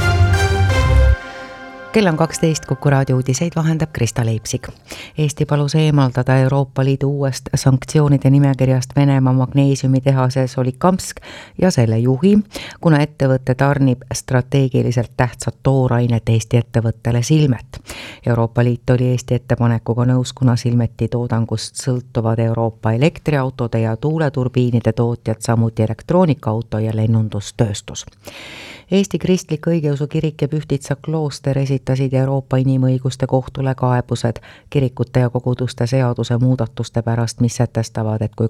Kell on 12, Kuku raadio uudiseid vahendab Krista Leipsik. Eesti palus eemaldada Euroopa Liidu uuest sanktsioonide nimekirjast Venemaa magneesiumitehase Solikamsk ja selle juhi, kuna ettevõtte tarnib strateegiliselt tähtsat toorainet Eesti ettevõttele Silmet. Euroopa Liit oli Eesti ettepanekuga nõus, kuna Silmeti toodangust sõltuvad Euroopa elektriautode ja tuuleturbiinide tootjad, samuti elektroonikaauto ja lennundustööstus. Eesti Kristlik Õigeusu Kirik ja Pühtitsa klooster esitasid Euroopa Inimõiguste Kohtule kaebused kirikute ja koguduste seaduse muudatuste pärast, mis sätestavad, et kui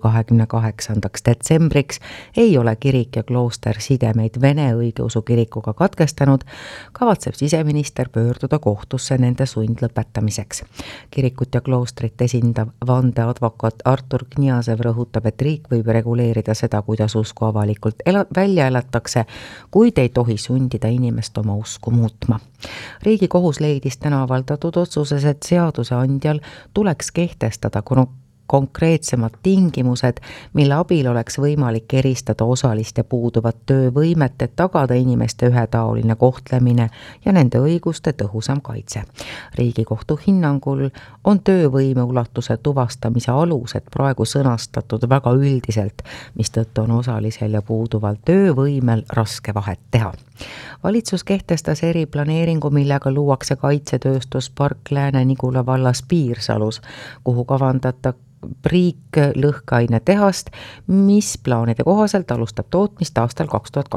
28. detsembriks ei ole kirik ja klooster sidemeid Vene Õigeusu Kirikuga katkestanud, kavatseb siseminister pöörduda kohtusse nende sundlõpetamiseks. Kirikut ja kloostrit esindav vandeadvokaat Artur Kniasev rõhutab, et riik võib reguleerida seda, kuidas usku avalikult välja elatakse, kuid ei tohi sundida inimest oma usku muutma. Riigikohus leidis täna avaldatud otsuses, et seaduseandjal tuleks kehtestada konkreetsemad tingimused, mille abil oleks võimalik eristada osalist ja puuduvat töövõimet, et tagada inimeste ühetaoline kohtlemine ja nende õiguste tõhusam kaitse. Riigikohtu hinnangul on töövõime ulatuse tuvastamise alused praegu sõnastatud väga üldiselt, mistõttu on osalisel ja puuduval töövõimel raske vahet teha. Valitsus kehtestas eriplaneeringu, millega luuakse kaitsetööstuspark Lääne-Nigula vallas Piirsalus, kuhu kavandata Priik lõhkaine tehast, mis plaanide kohaselt alustab tootmist aastal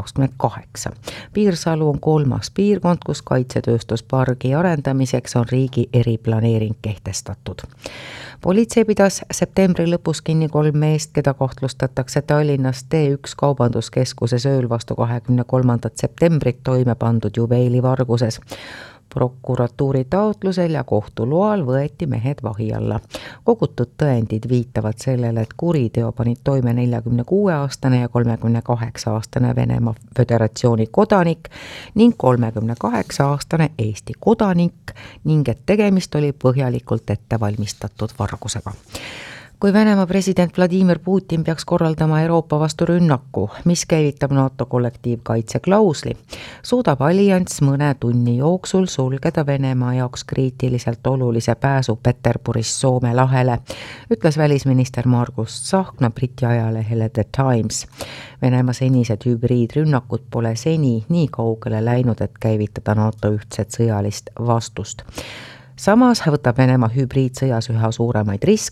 2028. Piirsalu on 3. piirkond, kus kaitsetööstuspargi arendamiseks on riigi eriplaneering kehtestatud. Politsei pidas septembri lõpus kinni 3 meest, keda kahtlustatakse Tallinnas T1 kaubanduskeskuses ööl vastu 23. septembrit toime pandud juveelivarguses. Prokuratuuri taotlusel ja kohtu loal võeti mehed vahi alla. Kogutud tõendid viitavad sellele, et kuriteo panid toime 46-aastane ja 38-aastane Venemaa Föderatsiooni kodanik ning 38-aastane Eesti kodanik ning et tegemist oli põhjalikult ettevalmistatud vargusega. Kui Venemaa president Vladimir Putin peaks korraldama Euroopa vastu rünnaku, mis käivitab NATO kollektiivkaitseklausli, suudab allianss mõne tunni jooksul sulgeda Venemaa jaoks kriitiliselt olulise pääsu Peterburis Soome lahele, ütles välisminister Margus Tsahkna Briti ajalehele The Times. Venemaa senised hübriidrünnakud pole seni nii kaugele läinud, et käivitada NATO ühtset sõjalist vastust. Samas võtab Venemaa hübriidsõjas üha suuremaid riske.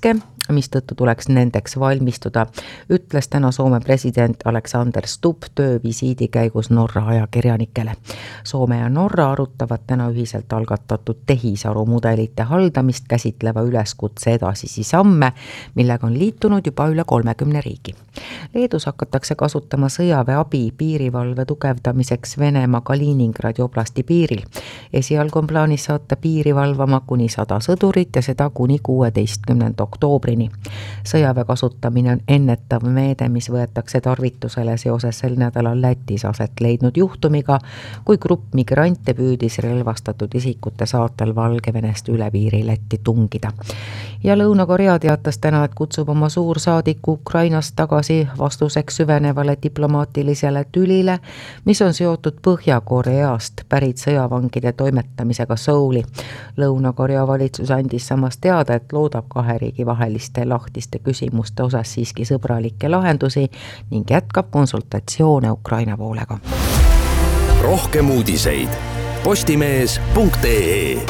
mistõttu tuleks nendeks valmistuda, ütles täna Soome president Alexander Stubb töövisiidi käigus Norra ajakirjanikele. Soome ja Norra arutavad täna ühiselt algatatud tehisarumudelite haldamist käsitleva üleskutse edasisi samme, millega on liitunud juba üle 30 riigi. Leedus hakatakse kasutama sõjaväeabi piirivalve tugevdamiseks Venemaa Kaliningradi oblasti piiril. Esialgu on plaanis saata piiri valvama kuni 100 sõdurit ja seda kuni 16. oktoobrini. Sõjaväe kasutamine on ennetav meede, mis võetakse tarvitusele seoses sel nädalal Lätis aset leidnud juhtumiga, kui grupp migrante püüdis relvastatud isikute saatel Valgevenest üle piiri Lätti tungida. Ja Lõuna-Korea teatas täna, et kutsub oma suursaadiku Ukrainast tagasi vastuseks süvenevale diplomaatilisele tülile, mis on seotud Põhja-Koreast pärit sõjavangide toimetamisega Souli. Lõuna-Korea valitsus andis samas teada, et loodab kahe riigi vaheliste lahtiste küsimuste osas siiski sõbralikke lahendusi ning jätkab konsultatsioone Ukraina poolega. Rohkem uudiseid postimees.ee.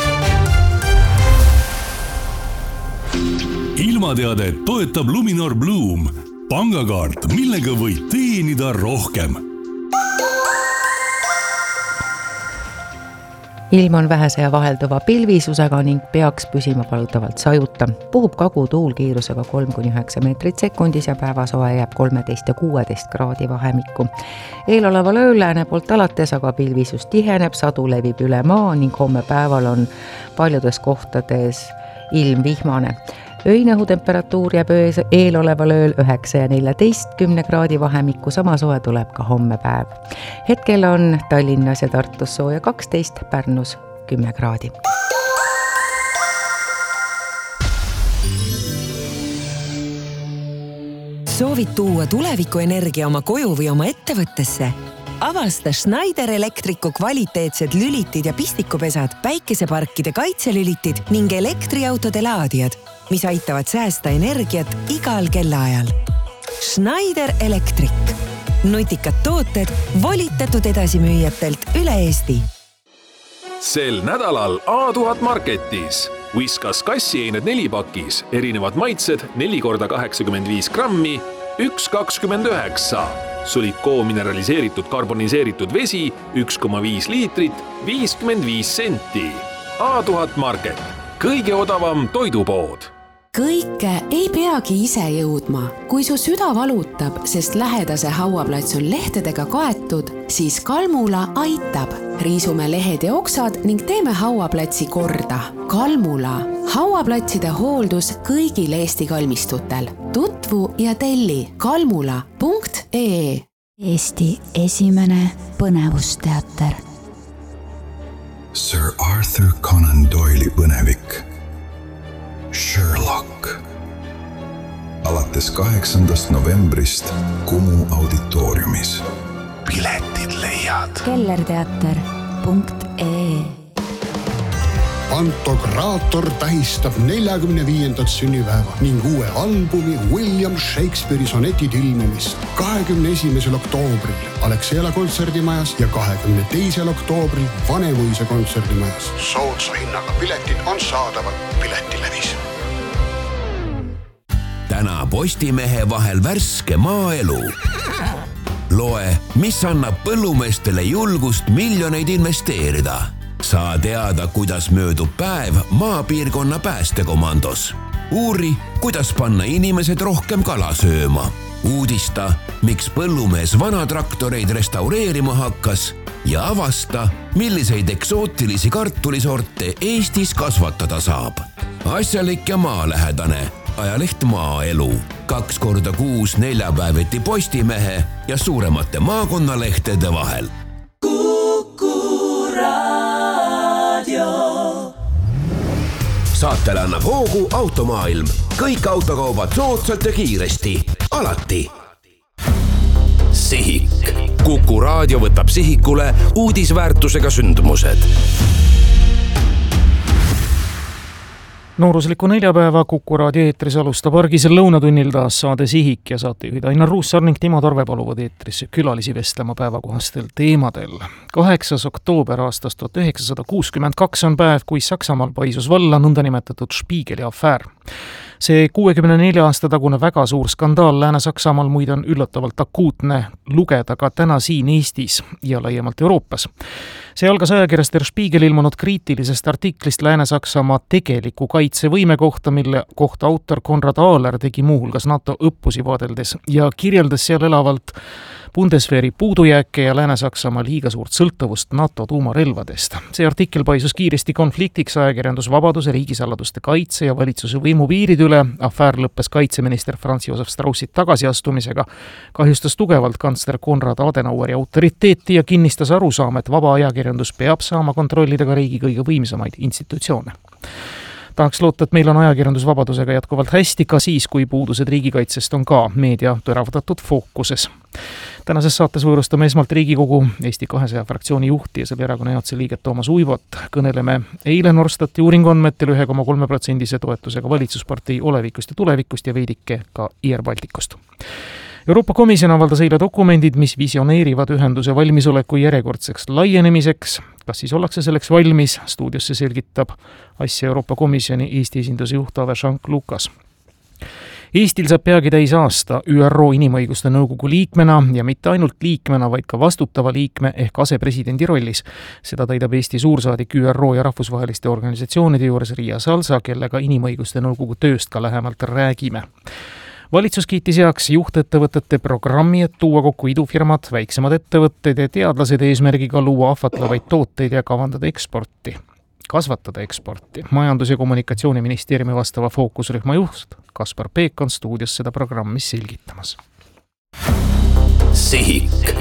Ilmateade toetab Luminor Bloom, pangakaart, millega võid teenida rohkem. Ilm on vähese ja vahelduva pilvisusega ning peaks püsima palutavalt sajuta. Puhub kagutuul kiirusega 3-9 meetrit sekundis ja päevasoe jääb 13 ja 16 kraadi vahemikku. Eeloleval ööl lääne poolt alates, aga pilvisus tiheneb, sadu levib üle maa ning homme päeval on paljudes kohtades ilm vihmane. Öine õhutemperatuur jääb eeloleval ööl 9 ja 14 kraadi vahemikku, sama soe tuleb ka homme päev. Hetkel on Tallinnas ja Tartus sooja 12, Pärnus 10 kraadi. Soovid tuua tulevikuenergia oma koju või oma ettevõttesse? Avasta Schneider Electricu kvaliteetsed lülitid ja pistikupesad, päikeseparkide kaitselülitid ning elektriautode laadijad, mis aitavad säästa energiat igal kellaajal. Schneider Electric. Nutikad tooted volitatud edasimüüjatelt üle Eesti. Sel nädalal A1000 Marketis. Whiskas kassieined 4 pakis, erinevad maitsed 4x85 grammi, 1,29. Sulikoo mineraliseeritud karboniseeritud vesi 1,5 liitrit, 55 senti. A1000 Market. Kõige odavam toidupood. Kõike ei peagi ise jõudma. Kui su süda valutab, sest lähedase hauaplats on lehtedega kaetud, siis Kalmula aitab. Riisume lehed ja oksad ning teeme hauaplatsi korda. Kalmula. Hauaplatside hooldus kõigil Eesti kalmistutel. Tutvu ja telli kalmula.ee. Eesti esimene põnevusteater. Sir Arthur Conan Doyle'i põnevik Sherlock. Alates 8. novembrist Kumu auditooriumis. Piletid leiad kellerteater.ee. Pantokraator tähistab 45. sünnipäeva ning uue albumi William Shakespeare'i sonetid ilmumist 21. oktoobril Alexela kontserdimajas ja 22. oktoobril Vanemuise kontserdimajas. Soodsa hinnaga piletid on saadaval Piletilevis. Täna Postimehe vahel värske maaelu. Loe, mis annab põllumeestele julgust miljoneid investeerida. Saa teada, kuidas möödub päev maapiirkonna päästekomandos. Uuri, kuidas panna inimesed rohkem kala sööma. Uudista, miks põllumees vanatraktoreid restaureerima hakkas ja avasta, milliseid eksootilisi kartulisorte Eestis kasvatada saab. Asjalik ja maalähedane. Ajaleht Maaelu. 2 korda kuus neljapäeviti Postimehe ja suuremate maakonnalehtede vahel. Saatele annab hoogu Automaailm. Kõik autokaubad soodsalt ja kiiresti. Alati. Sihik. Kuku Raadio võtab sihikule uudisväärtusega sündmused. Noorusliku neljapäeva Kuku Raadio eetris alustab argisel lõunatunnil taas saade Sihik ja saatejuhid Ainar Ruussaar ning Timo Torve paluvad eetris külalisi vestlema päevakohastel teemadel. 8. oktoober aastast 1962 on päev, kui Saksamaal paisus valla nõndanimetatud Spiegeli afäär. See 64 aasta tagune väga suur skandaal Lääne-Saksamaal muide on üllatavalt akuutne lugeda ka täna siin Eestis ja laiemalt Euroopas. See algas ajakirjas Der Spiegel ilmunud kriitilisest artiklist Lääne-Saksamaa tegeliku kaitsevõime kohta, mille kohta autor Konrad Ahler tegi muuhulgas NATO õppusi vaadeldes ja kirjeldas seal elavalt Bundeswehri puudujääke ja Lääne-Saksamaa liiga suurt sõltuvust NATO tuumarelvadest. See artikkel paisus kiiresti konfliktiks ajakirjandusvabaduse, riigisaladuste kaitse ja valitsuse võimupiirid üle. Afäär lõppes kaitseminister Franz Josef Strauss'i tagasiastumisega, kahjustas tugevalt kantsler Konrad Adenaueri autoriteeti ja kinnistas arusaam, et vaba ajakirjandus peab saama kontrollida ka riigi kõige võimsamaid institutsioone. Tahaks loota, et meil on ajakirjandusvabadusega jätkuvalt hästi ka siis, kui puudused riigikaitsest on ka meedia teravdatud fookuses. Tänases saates võõrustame esmalt Riigikogu Eesti 200 fraktsiooni juhti ja selle erakonna juhatuse liiget Toomas Uibot. Kõneleme eile Norstati uuringuandmetel 1,3% toetusega valitsuspartei olevikust ja tulevikust ja veidike ka IR Baltikust. Euroopa Komisjon avaldas eile dokumendid, mis visioneerivad ühenduse valmisoleku järjekordseks laienemiseks. Kas siis ollakse selleks valmis? Stuudiosse selgitab asja Euroopa Komisjoni Eesti esinduse juht Ave Shank Lukas. Eestil saab peagi täis aasta ÜRO Inimõiguste Nõukogu liikmena ja mitte ainult liikmena, vaid ka vastutava liikme ehk asepresidendi rollis. Seda täidab Eesti suursaadik ÜRO ja rahvusvaheliste organisatsioonide juures Riia Salsa, kellega Inimõiguste Nõukogu tööst ka lähemalt räägime. Valitsus kiitis heaks juhtettevõtete programmi, et tuua kokku idufirmad, väiksemad ettevõtted ja teadlased eesmärgiga luua ahvatlevaid tooteid ja kavandada eksporti. Kasvatada eksporti. Majandus- ja kommunikatsiooniministeeriumi vastava fookusrühma juht Kaspar Peek on stuudios seda programmi selgitamas. Sihik.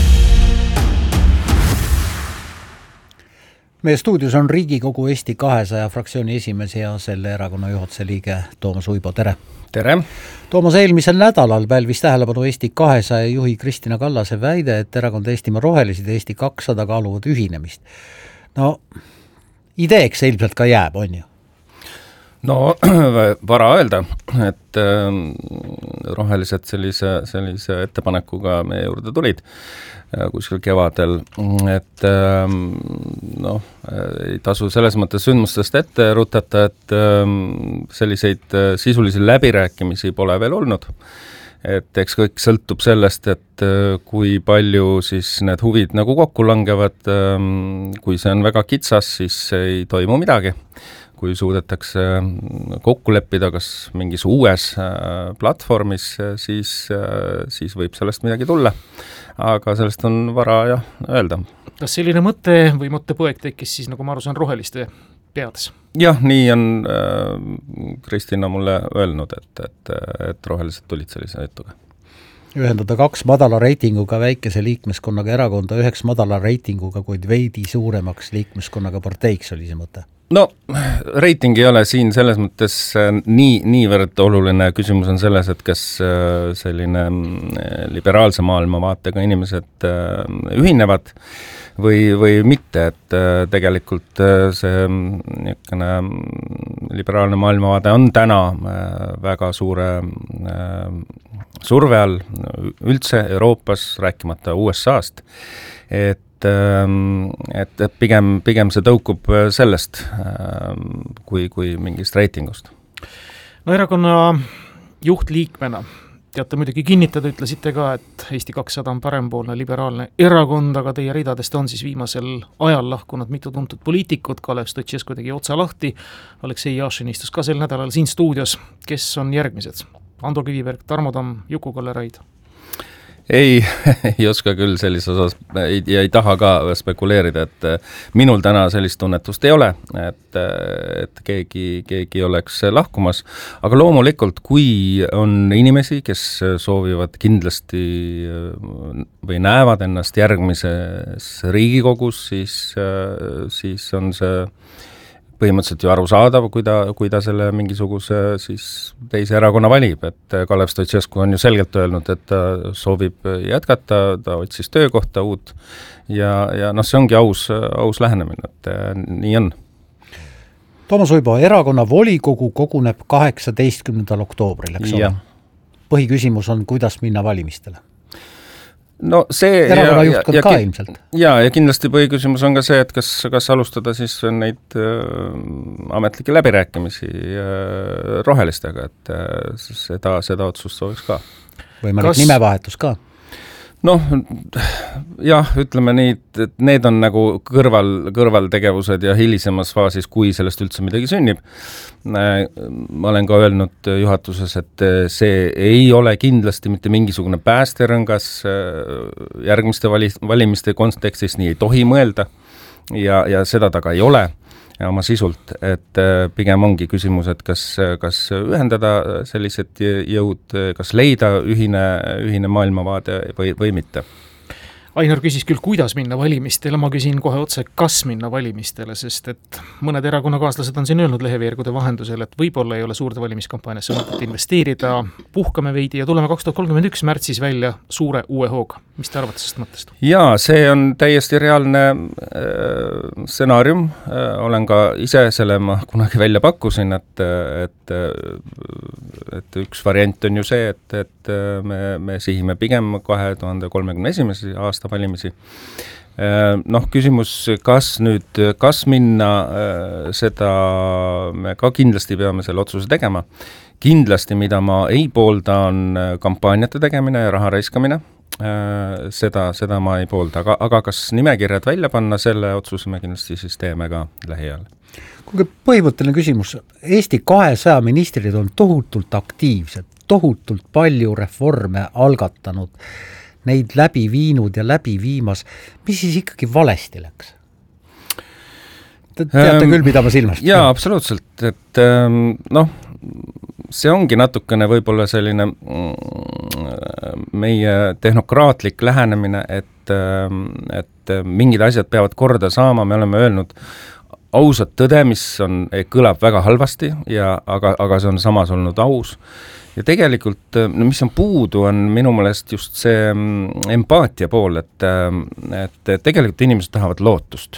Meie stuudios on Riigikogu Eesti 200 fraktsiooni esimees ja selle erakonna juhatuse liige Toomas Uibo, tere! Tere! Toomas, eelmisel nädalal pälvis tähelepanu Eesti 200 juhi Kristina Kallase väide, et erakond Eestimaa Rohelised ja Eesti 200 kaaluvad ühinemist. No, ideeks ilmselt ka jääb, on ju? No, vara öelda, et rohelised sellise ettepanekuga meie juurde tulid kuskil kevadel, et ei tasu selles mõttes sündmustest ette rutata, et selliseid sisulisi läbirääkimisi pole veel olnud. Et eks kõik sõltub sellest, et kui palju siis need huvid nagu kokku langevad, kui see on väga kitsas, siis ei toimu midagi. Kui suudetakse kokku leppida kas mingis uues platvormis, siis võib sellest midagi tulla. Aga sellest on vara öelda. Kas selline mõte või mõttepoeg tekkis siis, nagu ma aru saan, roheliste peades? Jah, nii on Kristina mulle öelnud, et rohelised tulid sellise jutuga. Ühendada kaks madala reitinguga väikese liikmeskonnaga erakonda üheks madala reitinguga, kuid veidi suuremaks liikmeskonnaga parteiks oli see mõte? No, reiting ei ole siin selles mõttes niivõrd oluline. Küsimus on selles, et kas selline liberaalse maailmavaatega inimesed ühinevad või mitte, et tegelikult see liberaalne maailmavaade on täna väga suure surve all üldse Euroopas, rääkimata USA-st, et pigem see tõukub sellest kui mingist reitingust. No erakonna juhtliikmena teate muidugi kinnitada, ütlesite ka, et Eesti 200 on parempoolne liberaalne erakond, aga teie ridadest on siis viimasel ajal lahkunud mitu tuntud poliitikut. Kalev Stoicescu tegi otsa lahti, Aleksei Jašin istus ka sel nädalal siin stuudios. Kes on järgmised? Andor Kiviberg, Tarmo Tamm, Juku-Kalle Raid? Ei oska küll sellises osas ja ei taha ka spekuleerida, et minul täna sellist tunnetust ei ole, et keegi oleks lahkumas, aga loomulikult, kui on inimesi, kes soovivad kindlasti või näevad ennast järgmises Riigikogus, siis on see põhimõtteliselt ju arusaadav, kui ta selle mingisuguse siis teise erakonna valib, et Kalev Stoicescu on ju selgelt öelnud, et ta soovib jätkata, ta otsis töökohta uut ja see ongi aus lähenemine, et nii on. Toomas Uibo, erakonna volikogu koguneb 18. oktoobril, eks ole? Põhiküsimus on, kuidas minna valimistele? no see erakonna juhtkond ka ilmselt. Ja kindlasti põhiküsimus on ka see, et kas alustada siis neid ametlikke läbirääkimisi rohelistega, et seda otsust sooviks ka. Võimalik nimevahetus ka? Noh, jah, ütleme nii, et need on nagu kõrvaltegevused ja hilisemas faasis, kui sellest üldse midagi sünnib. Ma olen ka öelnud juhatuses, et see ei ole kindlasti mitte mingisugune päästerõngas järgmiste valimiste kontekstis, nii ei tohi mõelda ja seda taga ei ole oma sisult, et pigem ongi küsimus, et kas ühendada sellised jõud, kas leida ühine maailmavaade või mitte. Ainar küsis küll, kuidas minna valimistele, ma küsin kohe otse, kas minna valimistele, sest et mõned erakonnakaaslased on siin öelnud leheveergude vahendusel, et võib-olla ei ole suurde valimiskampaaniasse mõtet investeerida, puhkame veidi ja tuleme 2031 märtsis välja suure uue hooga. Mis te arvate sellest mõttest? Jaa, see on täiesti reaalne stsenaarium. Olen ka ise selle ma kunagi välja pakkusin, et üks variant on ju see, et me sihime pigem 2031. aasta valimisi. Noh, küsimus, kas minna seda, me ka kindlasti peame selle otsuse tegema. Kindlasti, mida ma ei poolda, on kampaaniate tegemine ja raha raiskamine. Seda ma ei poolda, aga kas nimekirjad välja panna, selle otsuse me kindlasti siis teeme ka lähiajal. Kuigi põhimõtteline küsimus, Eesti 200 ministrid on tohutult aktiivsed, tohutult palju reforme algatanud, neid läbi viinud ja läbi viimas, mis siis ikkagi valesti läks? Teate küll, mida ma silmas? Jaa, absoluutselt, et noh, see ongi natukene võib-olla selline meie tehnokraatlik lähenemine, et mingid asjad peavad korda saama, me oleme öelnud ausat tõde, mis kõlab väga halvasti, aga see on samas olnud aus. Ja tegelikult, mis on puudu, on minu meelest just see empaatia pool, et tegelikult inimesed tahavad lootust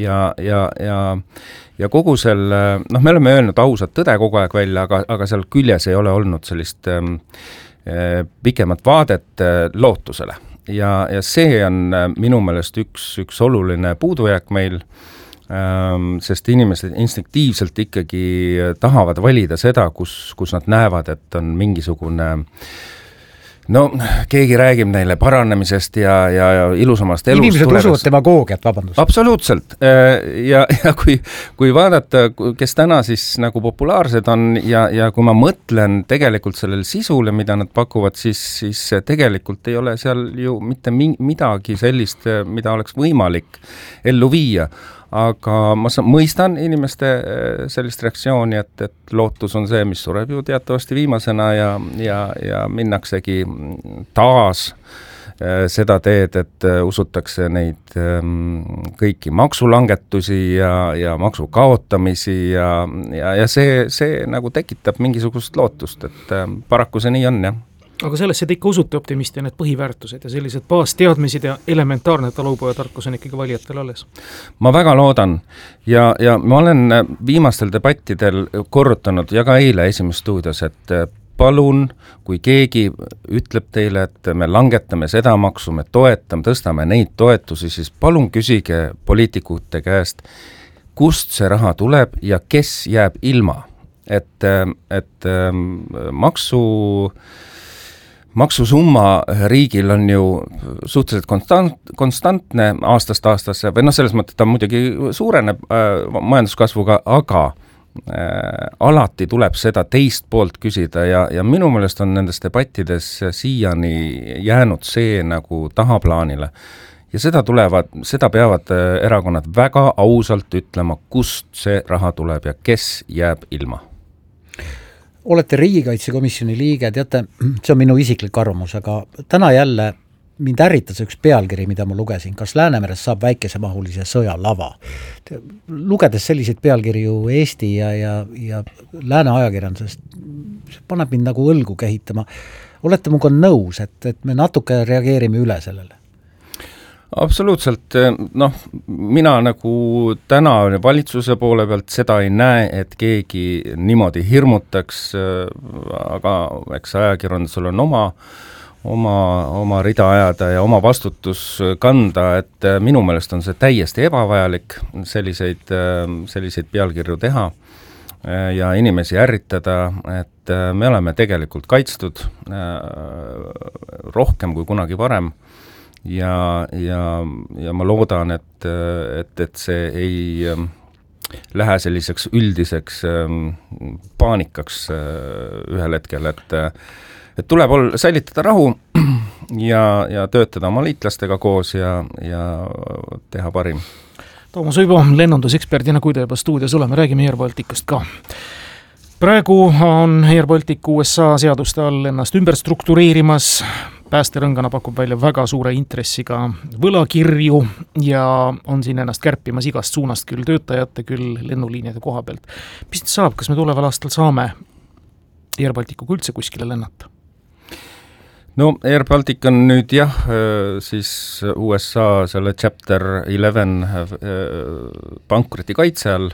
ja kogu selle, noh, me oleme öelnud ausat tõde kogu aeg välja, aga seal küljes ei ole olnud sellist pikemat vaadet lootusele ja see on minu meelest üks oluline puudujääk meil, sest inimesed instinktiivselt ikkagi tahavad valida seda, kus nad näevad, et on mingisugune keegi räägib neile paranemisest ja ilusamast elust. Inimesed usuvad demagoogiat, vabandust. Absoluutselt. Ja kui vaadata, kes täna siis nagu populaarsed on ja kui ma mõtlen tegelikult sellele sisule, mida nad pakuvad, siis tegelikult ei ole seal ju mitte midagi sellist, mida oleks võimalik ellu viia. Aga ma mõistan inimeste sellist reaktsiooni, et lootus on see, mis sureb ju teatavasti viimasena ja minnaksegi taas seda teed, et usutakse neid kõiki maksulangetusi ja maksu kaotamisi ja see nagu tekitab mingisugust lootust, et paraku see nii on, jah. Aga sellesse te ikka usute optimisti ja need põhiväärtused ja sellised baasteadmised ja elementaarne talupojatarkus on ikkagi valijatel alles? Ma väga loodan ja ma olen viimastel debattidel korrutanud ja ka eile Esimeses stuudios, et palun, kui keegi ütleb teile, et me langetame seda maksu, me tõstame neid toetusi, siis palun küsige poliitikute käest, kust see raha tuleb ja kes jääb ilma. Et maksusumma riigil on ju suhteliselt konstantne aastast aastasse, või selles mõttes ta muidugi suureneb majanduskasvuga, aga alati tuleb seda teist poolt küsida ja minu meelest on nendes debattides siiani jäänud see nagu tahaplaanile. Ja seda peavad erakonnad väga ausalt ütlema, kust see raha tuleb ja kes jääb ilma. Olete riigikaitsekomisjoni liige, teate, see on minu isiklik arvamus, aga täna jälle mind ärritas üks pealkiri, mida ma lugesin, kas Läänemeres saab väikesemahulise sõja lava. Lugedes selliseid pealkirju Eesti ja Lääne ajakirjandusest, paneb mind nagu õlgu kehitama. Olete muga nõus, et me natuke reageerime üle sellele? Absoluutselt, noh, mina nagu täna valitsuse poole pealt seda ei näe, et keegi niimoodi hirmutaks, aga eks ajakirjandusel on oma rida ajada ja oma vastutus kanda, et minu meelest on see täiesti ebavajalik selliseid pealkirju teha ja inimesi ärritada, et me oleme tegelikult kaitstud rohkem kui kunagi varem ja ma loodan, et see ei lähe selliseks üldiseks paanikaks ühel hetkel, et tuleb säilitada rahu ja töötada oma liitlastega koos ja teha parim. Toomas Uibo, lennunduseksperdina, kui te juba stuudios oleme, räägime Air Balticust ka. Praegu on Air Baltic USA seaduste all ennast ümber struktureerimas, päästerõngana pakub välja väga suure intressiga võlakirju ja on siin ennast kärpimas igast suunast, küll töötajate, küll lennuliinide koha pealt. Mis nüüd saab, kas me tuleval aastal saame Air Balticuga üldse kuskile lennata? No Air Baltic on nüüd siis USA selle Chapter 11 pankroti kaitse all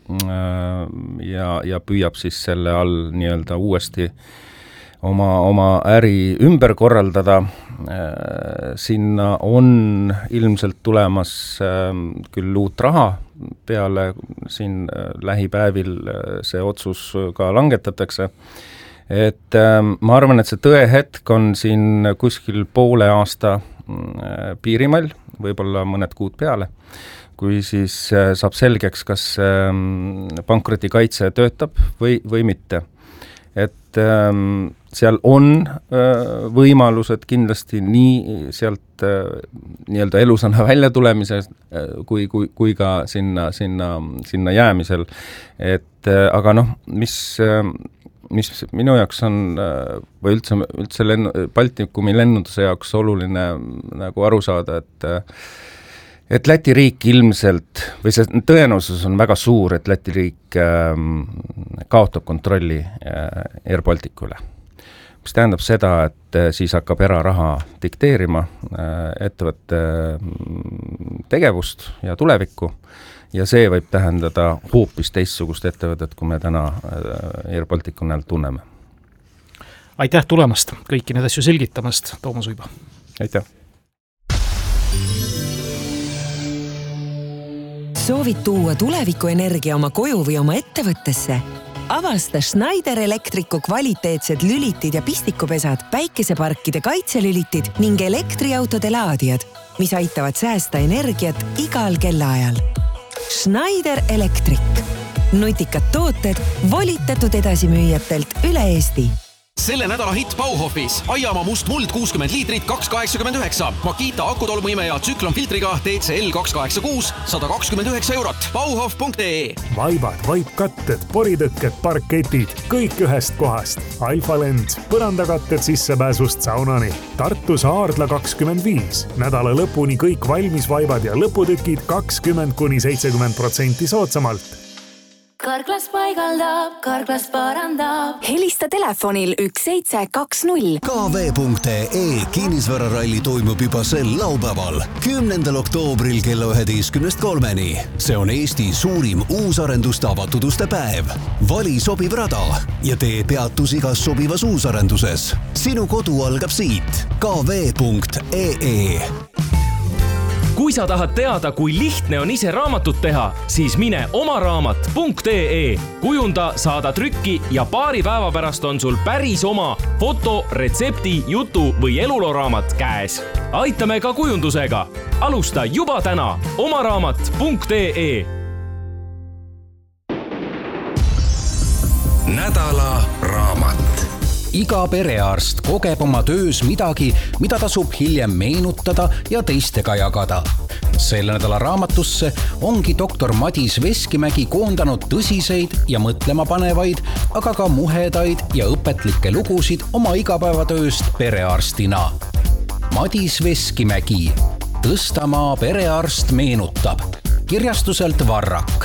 ja püüab siis selle all nii-öelda uuesti oma äri ümber korraldada. Sinna on ilmselt tulemas küll uut raha peale, siin lähipäevil see otsus ka langetatakse. Et ma arvan, et see tõehetk on siin kuskil poole aasta piirimall, võib-olla mõned kuud peale, kui siis saab selgeks, kas pankroti kaitse töötab või mitte. Et seal on võimalused kindlasti nii sealt nii-öelda elusana välja tulemise kui ka sinna jäämisel. Et aga mis minu jaoks on või üldse Baltikumi lennunduse jaoks oluline nagu aru saada, et Läti riik ilmselt, või see tõenäosus on väga suur, et Läti riik kaotab kontrolli Air Balticu üle. Mis tähendab seda, et siis hakkab eraraha dikteerima ettevõtte tegevust ja tulevikku ja see võib tähendada hoopis teistsugust ettevõtet, kui me täna Air Balticu näol tunneme. Aitäh tulemast, kõiki need asju selgitamast, Toomas Uibo. Aitäh. Soovid tuua tulevikuenergia oma koju või oma ettevõttesse? Avasta Schneider Electricu kvaliteetsed lülitid ja pistikupesad, päikeseparkide kaitselülitid ning elektriautode laadijad, mis aitavad säästa energiat igal kellaajal. Schneider Electric. Nutikad tooted volitatud edasimüüjatelt üle Eesti. Selle nädala hitt Bauhofis. Aiamaa must muld 60 liitrit 2,89. Makita akutolmuime ja tsüklonfiltriga TCL 286 129 €. Bauhof.ee. Vaibad, vaipkatted, poritõkked, parketid. Kõik ühest kohast. Alfalend. Põrandakatted sissepääsust saunani. Tartus Aardla 25. Nädala lõpuni kõik valmis vaibad ja lõputükid 20–70% soodsamalt. Karklas paigaldab, Karklas parandab. Helista telefonil 1720. KV.ee kinnisvararalli toimub juba sel laupäeval, 10. oktoobril kella 11:03. See on Eesti suurim uusarenduste avatud uste päev. Vali sobiv rada ja tee peatus igas sobivas uusarenduses. Sinu kodu algab siit. KV.ee. Kui sa tahad teada, kui lihtne on ise raamatut teha, siis mine omaraamat.ee. Kujunda, saada trükki ja paari päeva pärast on sul päris oma foto, retsepti, jutu või eluloraamat käes. Aitame ka kujundusega. Alusta juba täna omaraamat.ee. Nädala raamat. Iga perearst kogeb oma töös midagi, mida tasub hiljem meenutada ja teistega jagada. Selle nädala raamatusse ongi doktor Madis Veskimägi koondanud tõsiseid ja mõtlema panevaid, aga ka muhedaid ja õpetlikke lugusid oma igapäevatööst perearstina. Madis Veskimägi. Tõstamaa perearst meenutab. Kirjastuselt Varrak.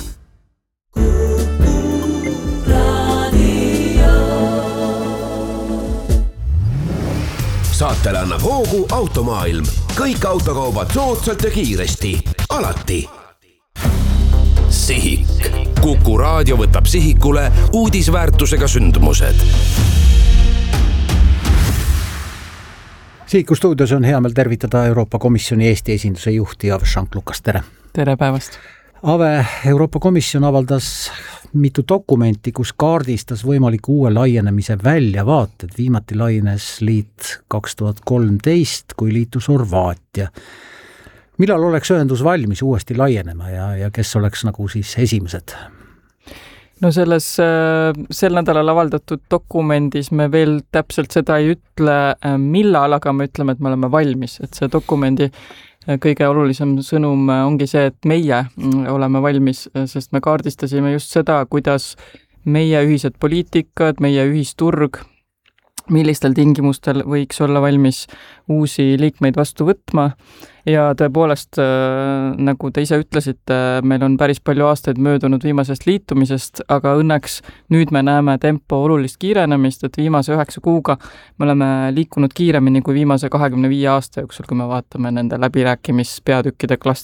Saatele annab hoogu Automaailm. Kõik autokaubad soodsalt ja kiiresti. Alati. Sihik. Kuku raadio võtab sihikule uudisväärtusega sündmused. Siiku stuudios on hea meel tervitada Euroopa Komisjoni Eesti esinduse juhti Ave Šank-Lukas, tere! Tere päevast! Ave, Euroopa Komisjon avaldas mitu dokumenti, kus kaardistas võimaliku uue laienemise väljavaated. Viimati laienes liit 2013, kui liitus Horvaatia. Millal oleks ühendus valmis uuesti laienema ja kes oleks nagu siis esimesed? No sel nädalal avaldatud dokumendis me veel täpselt seda ei ütle, millal, aga me ütleme, et me oleme valmis. Et see dokumendi kõige olulisem sõnum ongi see, et meie oleme valmis, sest me kaardistasime just seda, kuidas meie ühised poliitikad, meie ühisturg, millistel tingimustel võiks olla valmis uusi liikmeid vastu võtma. Ja tõepoolest, nagu te ise ütlesite, meil on päris palju aastaid möödunud viimasest liitumisest, aga õnneks nüüd me näeme tempo olulist kiirenemist, et viimase 9 kuuga me oleme liikunud kiiremini kui viimase 25 aasta jooksul, kui me vaatame nende läbirääkimispeatükkide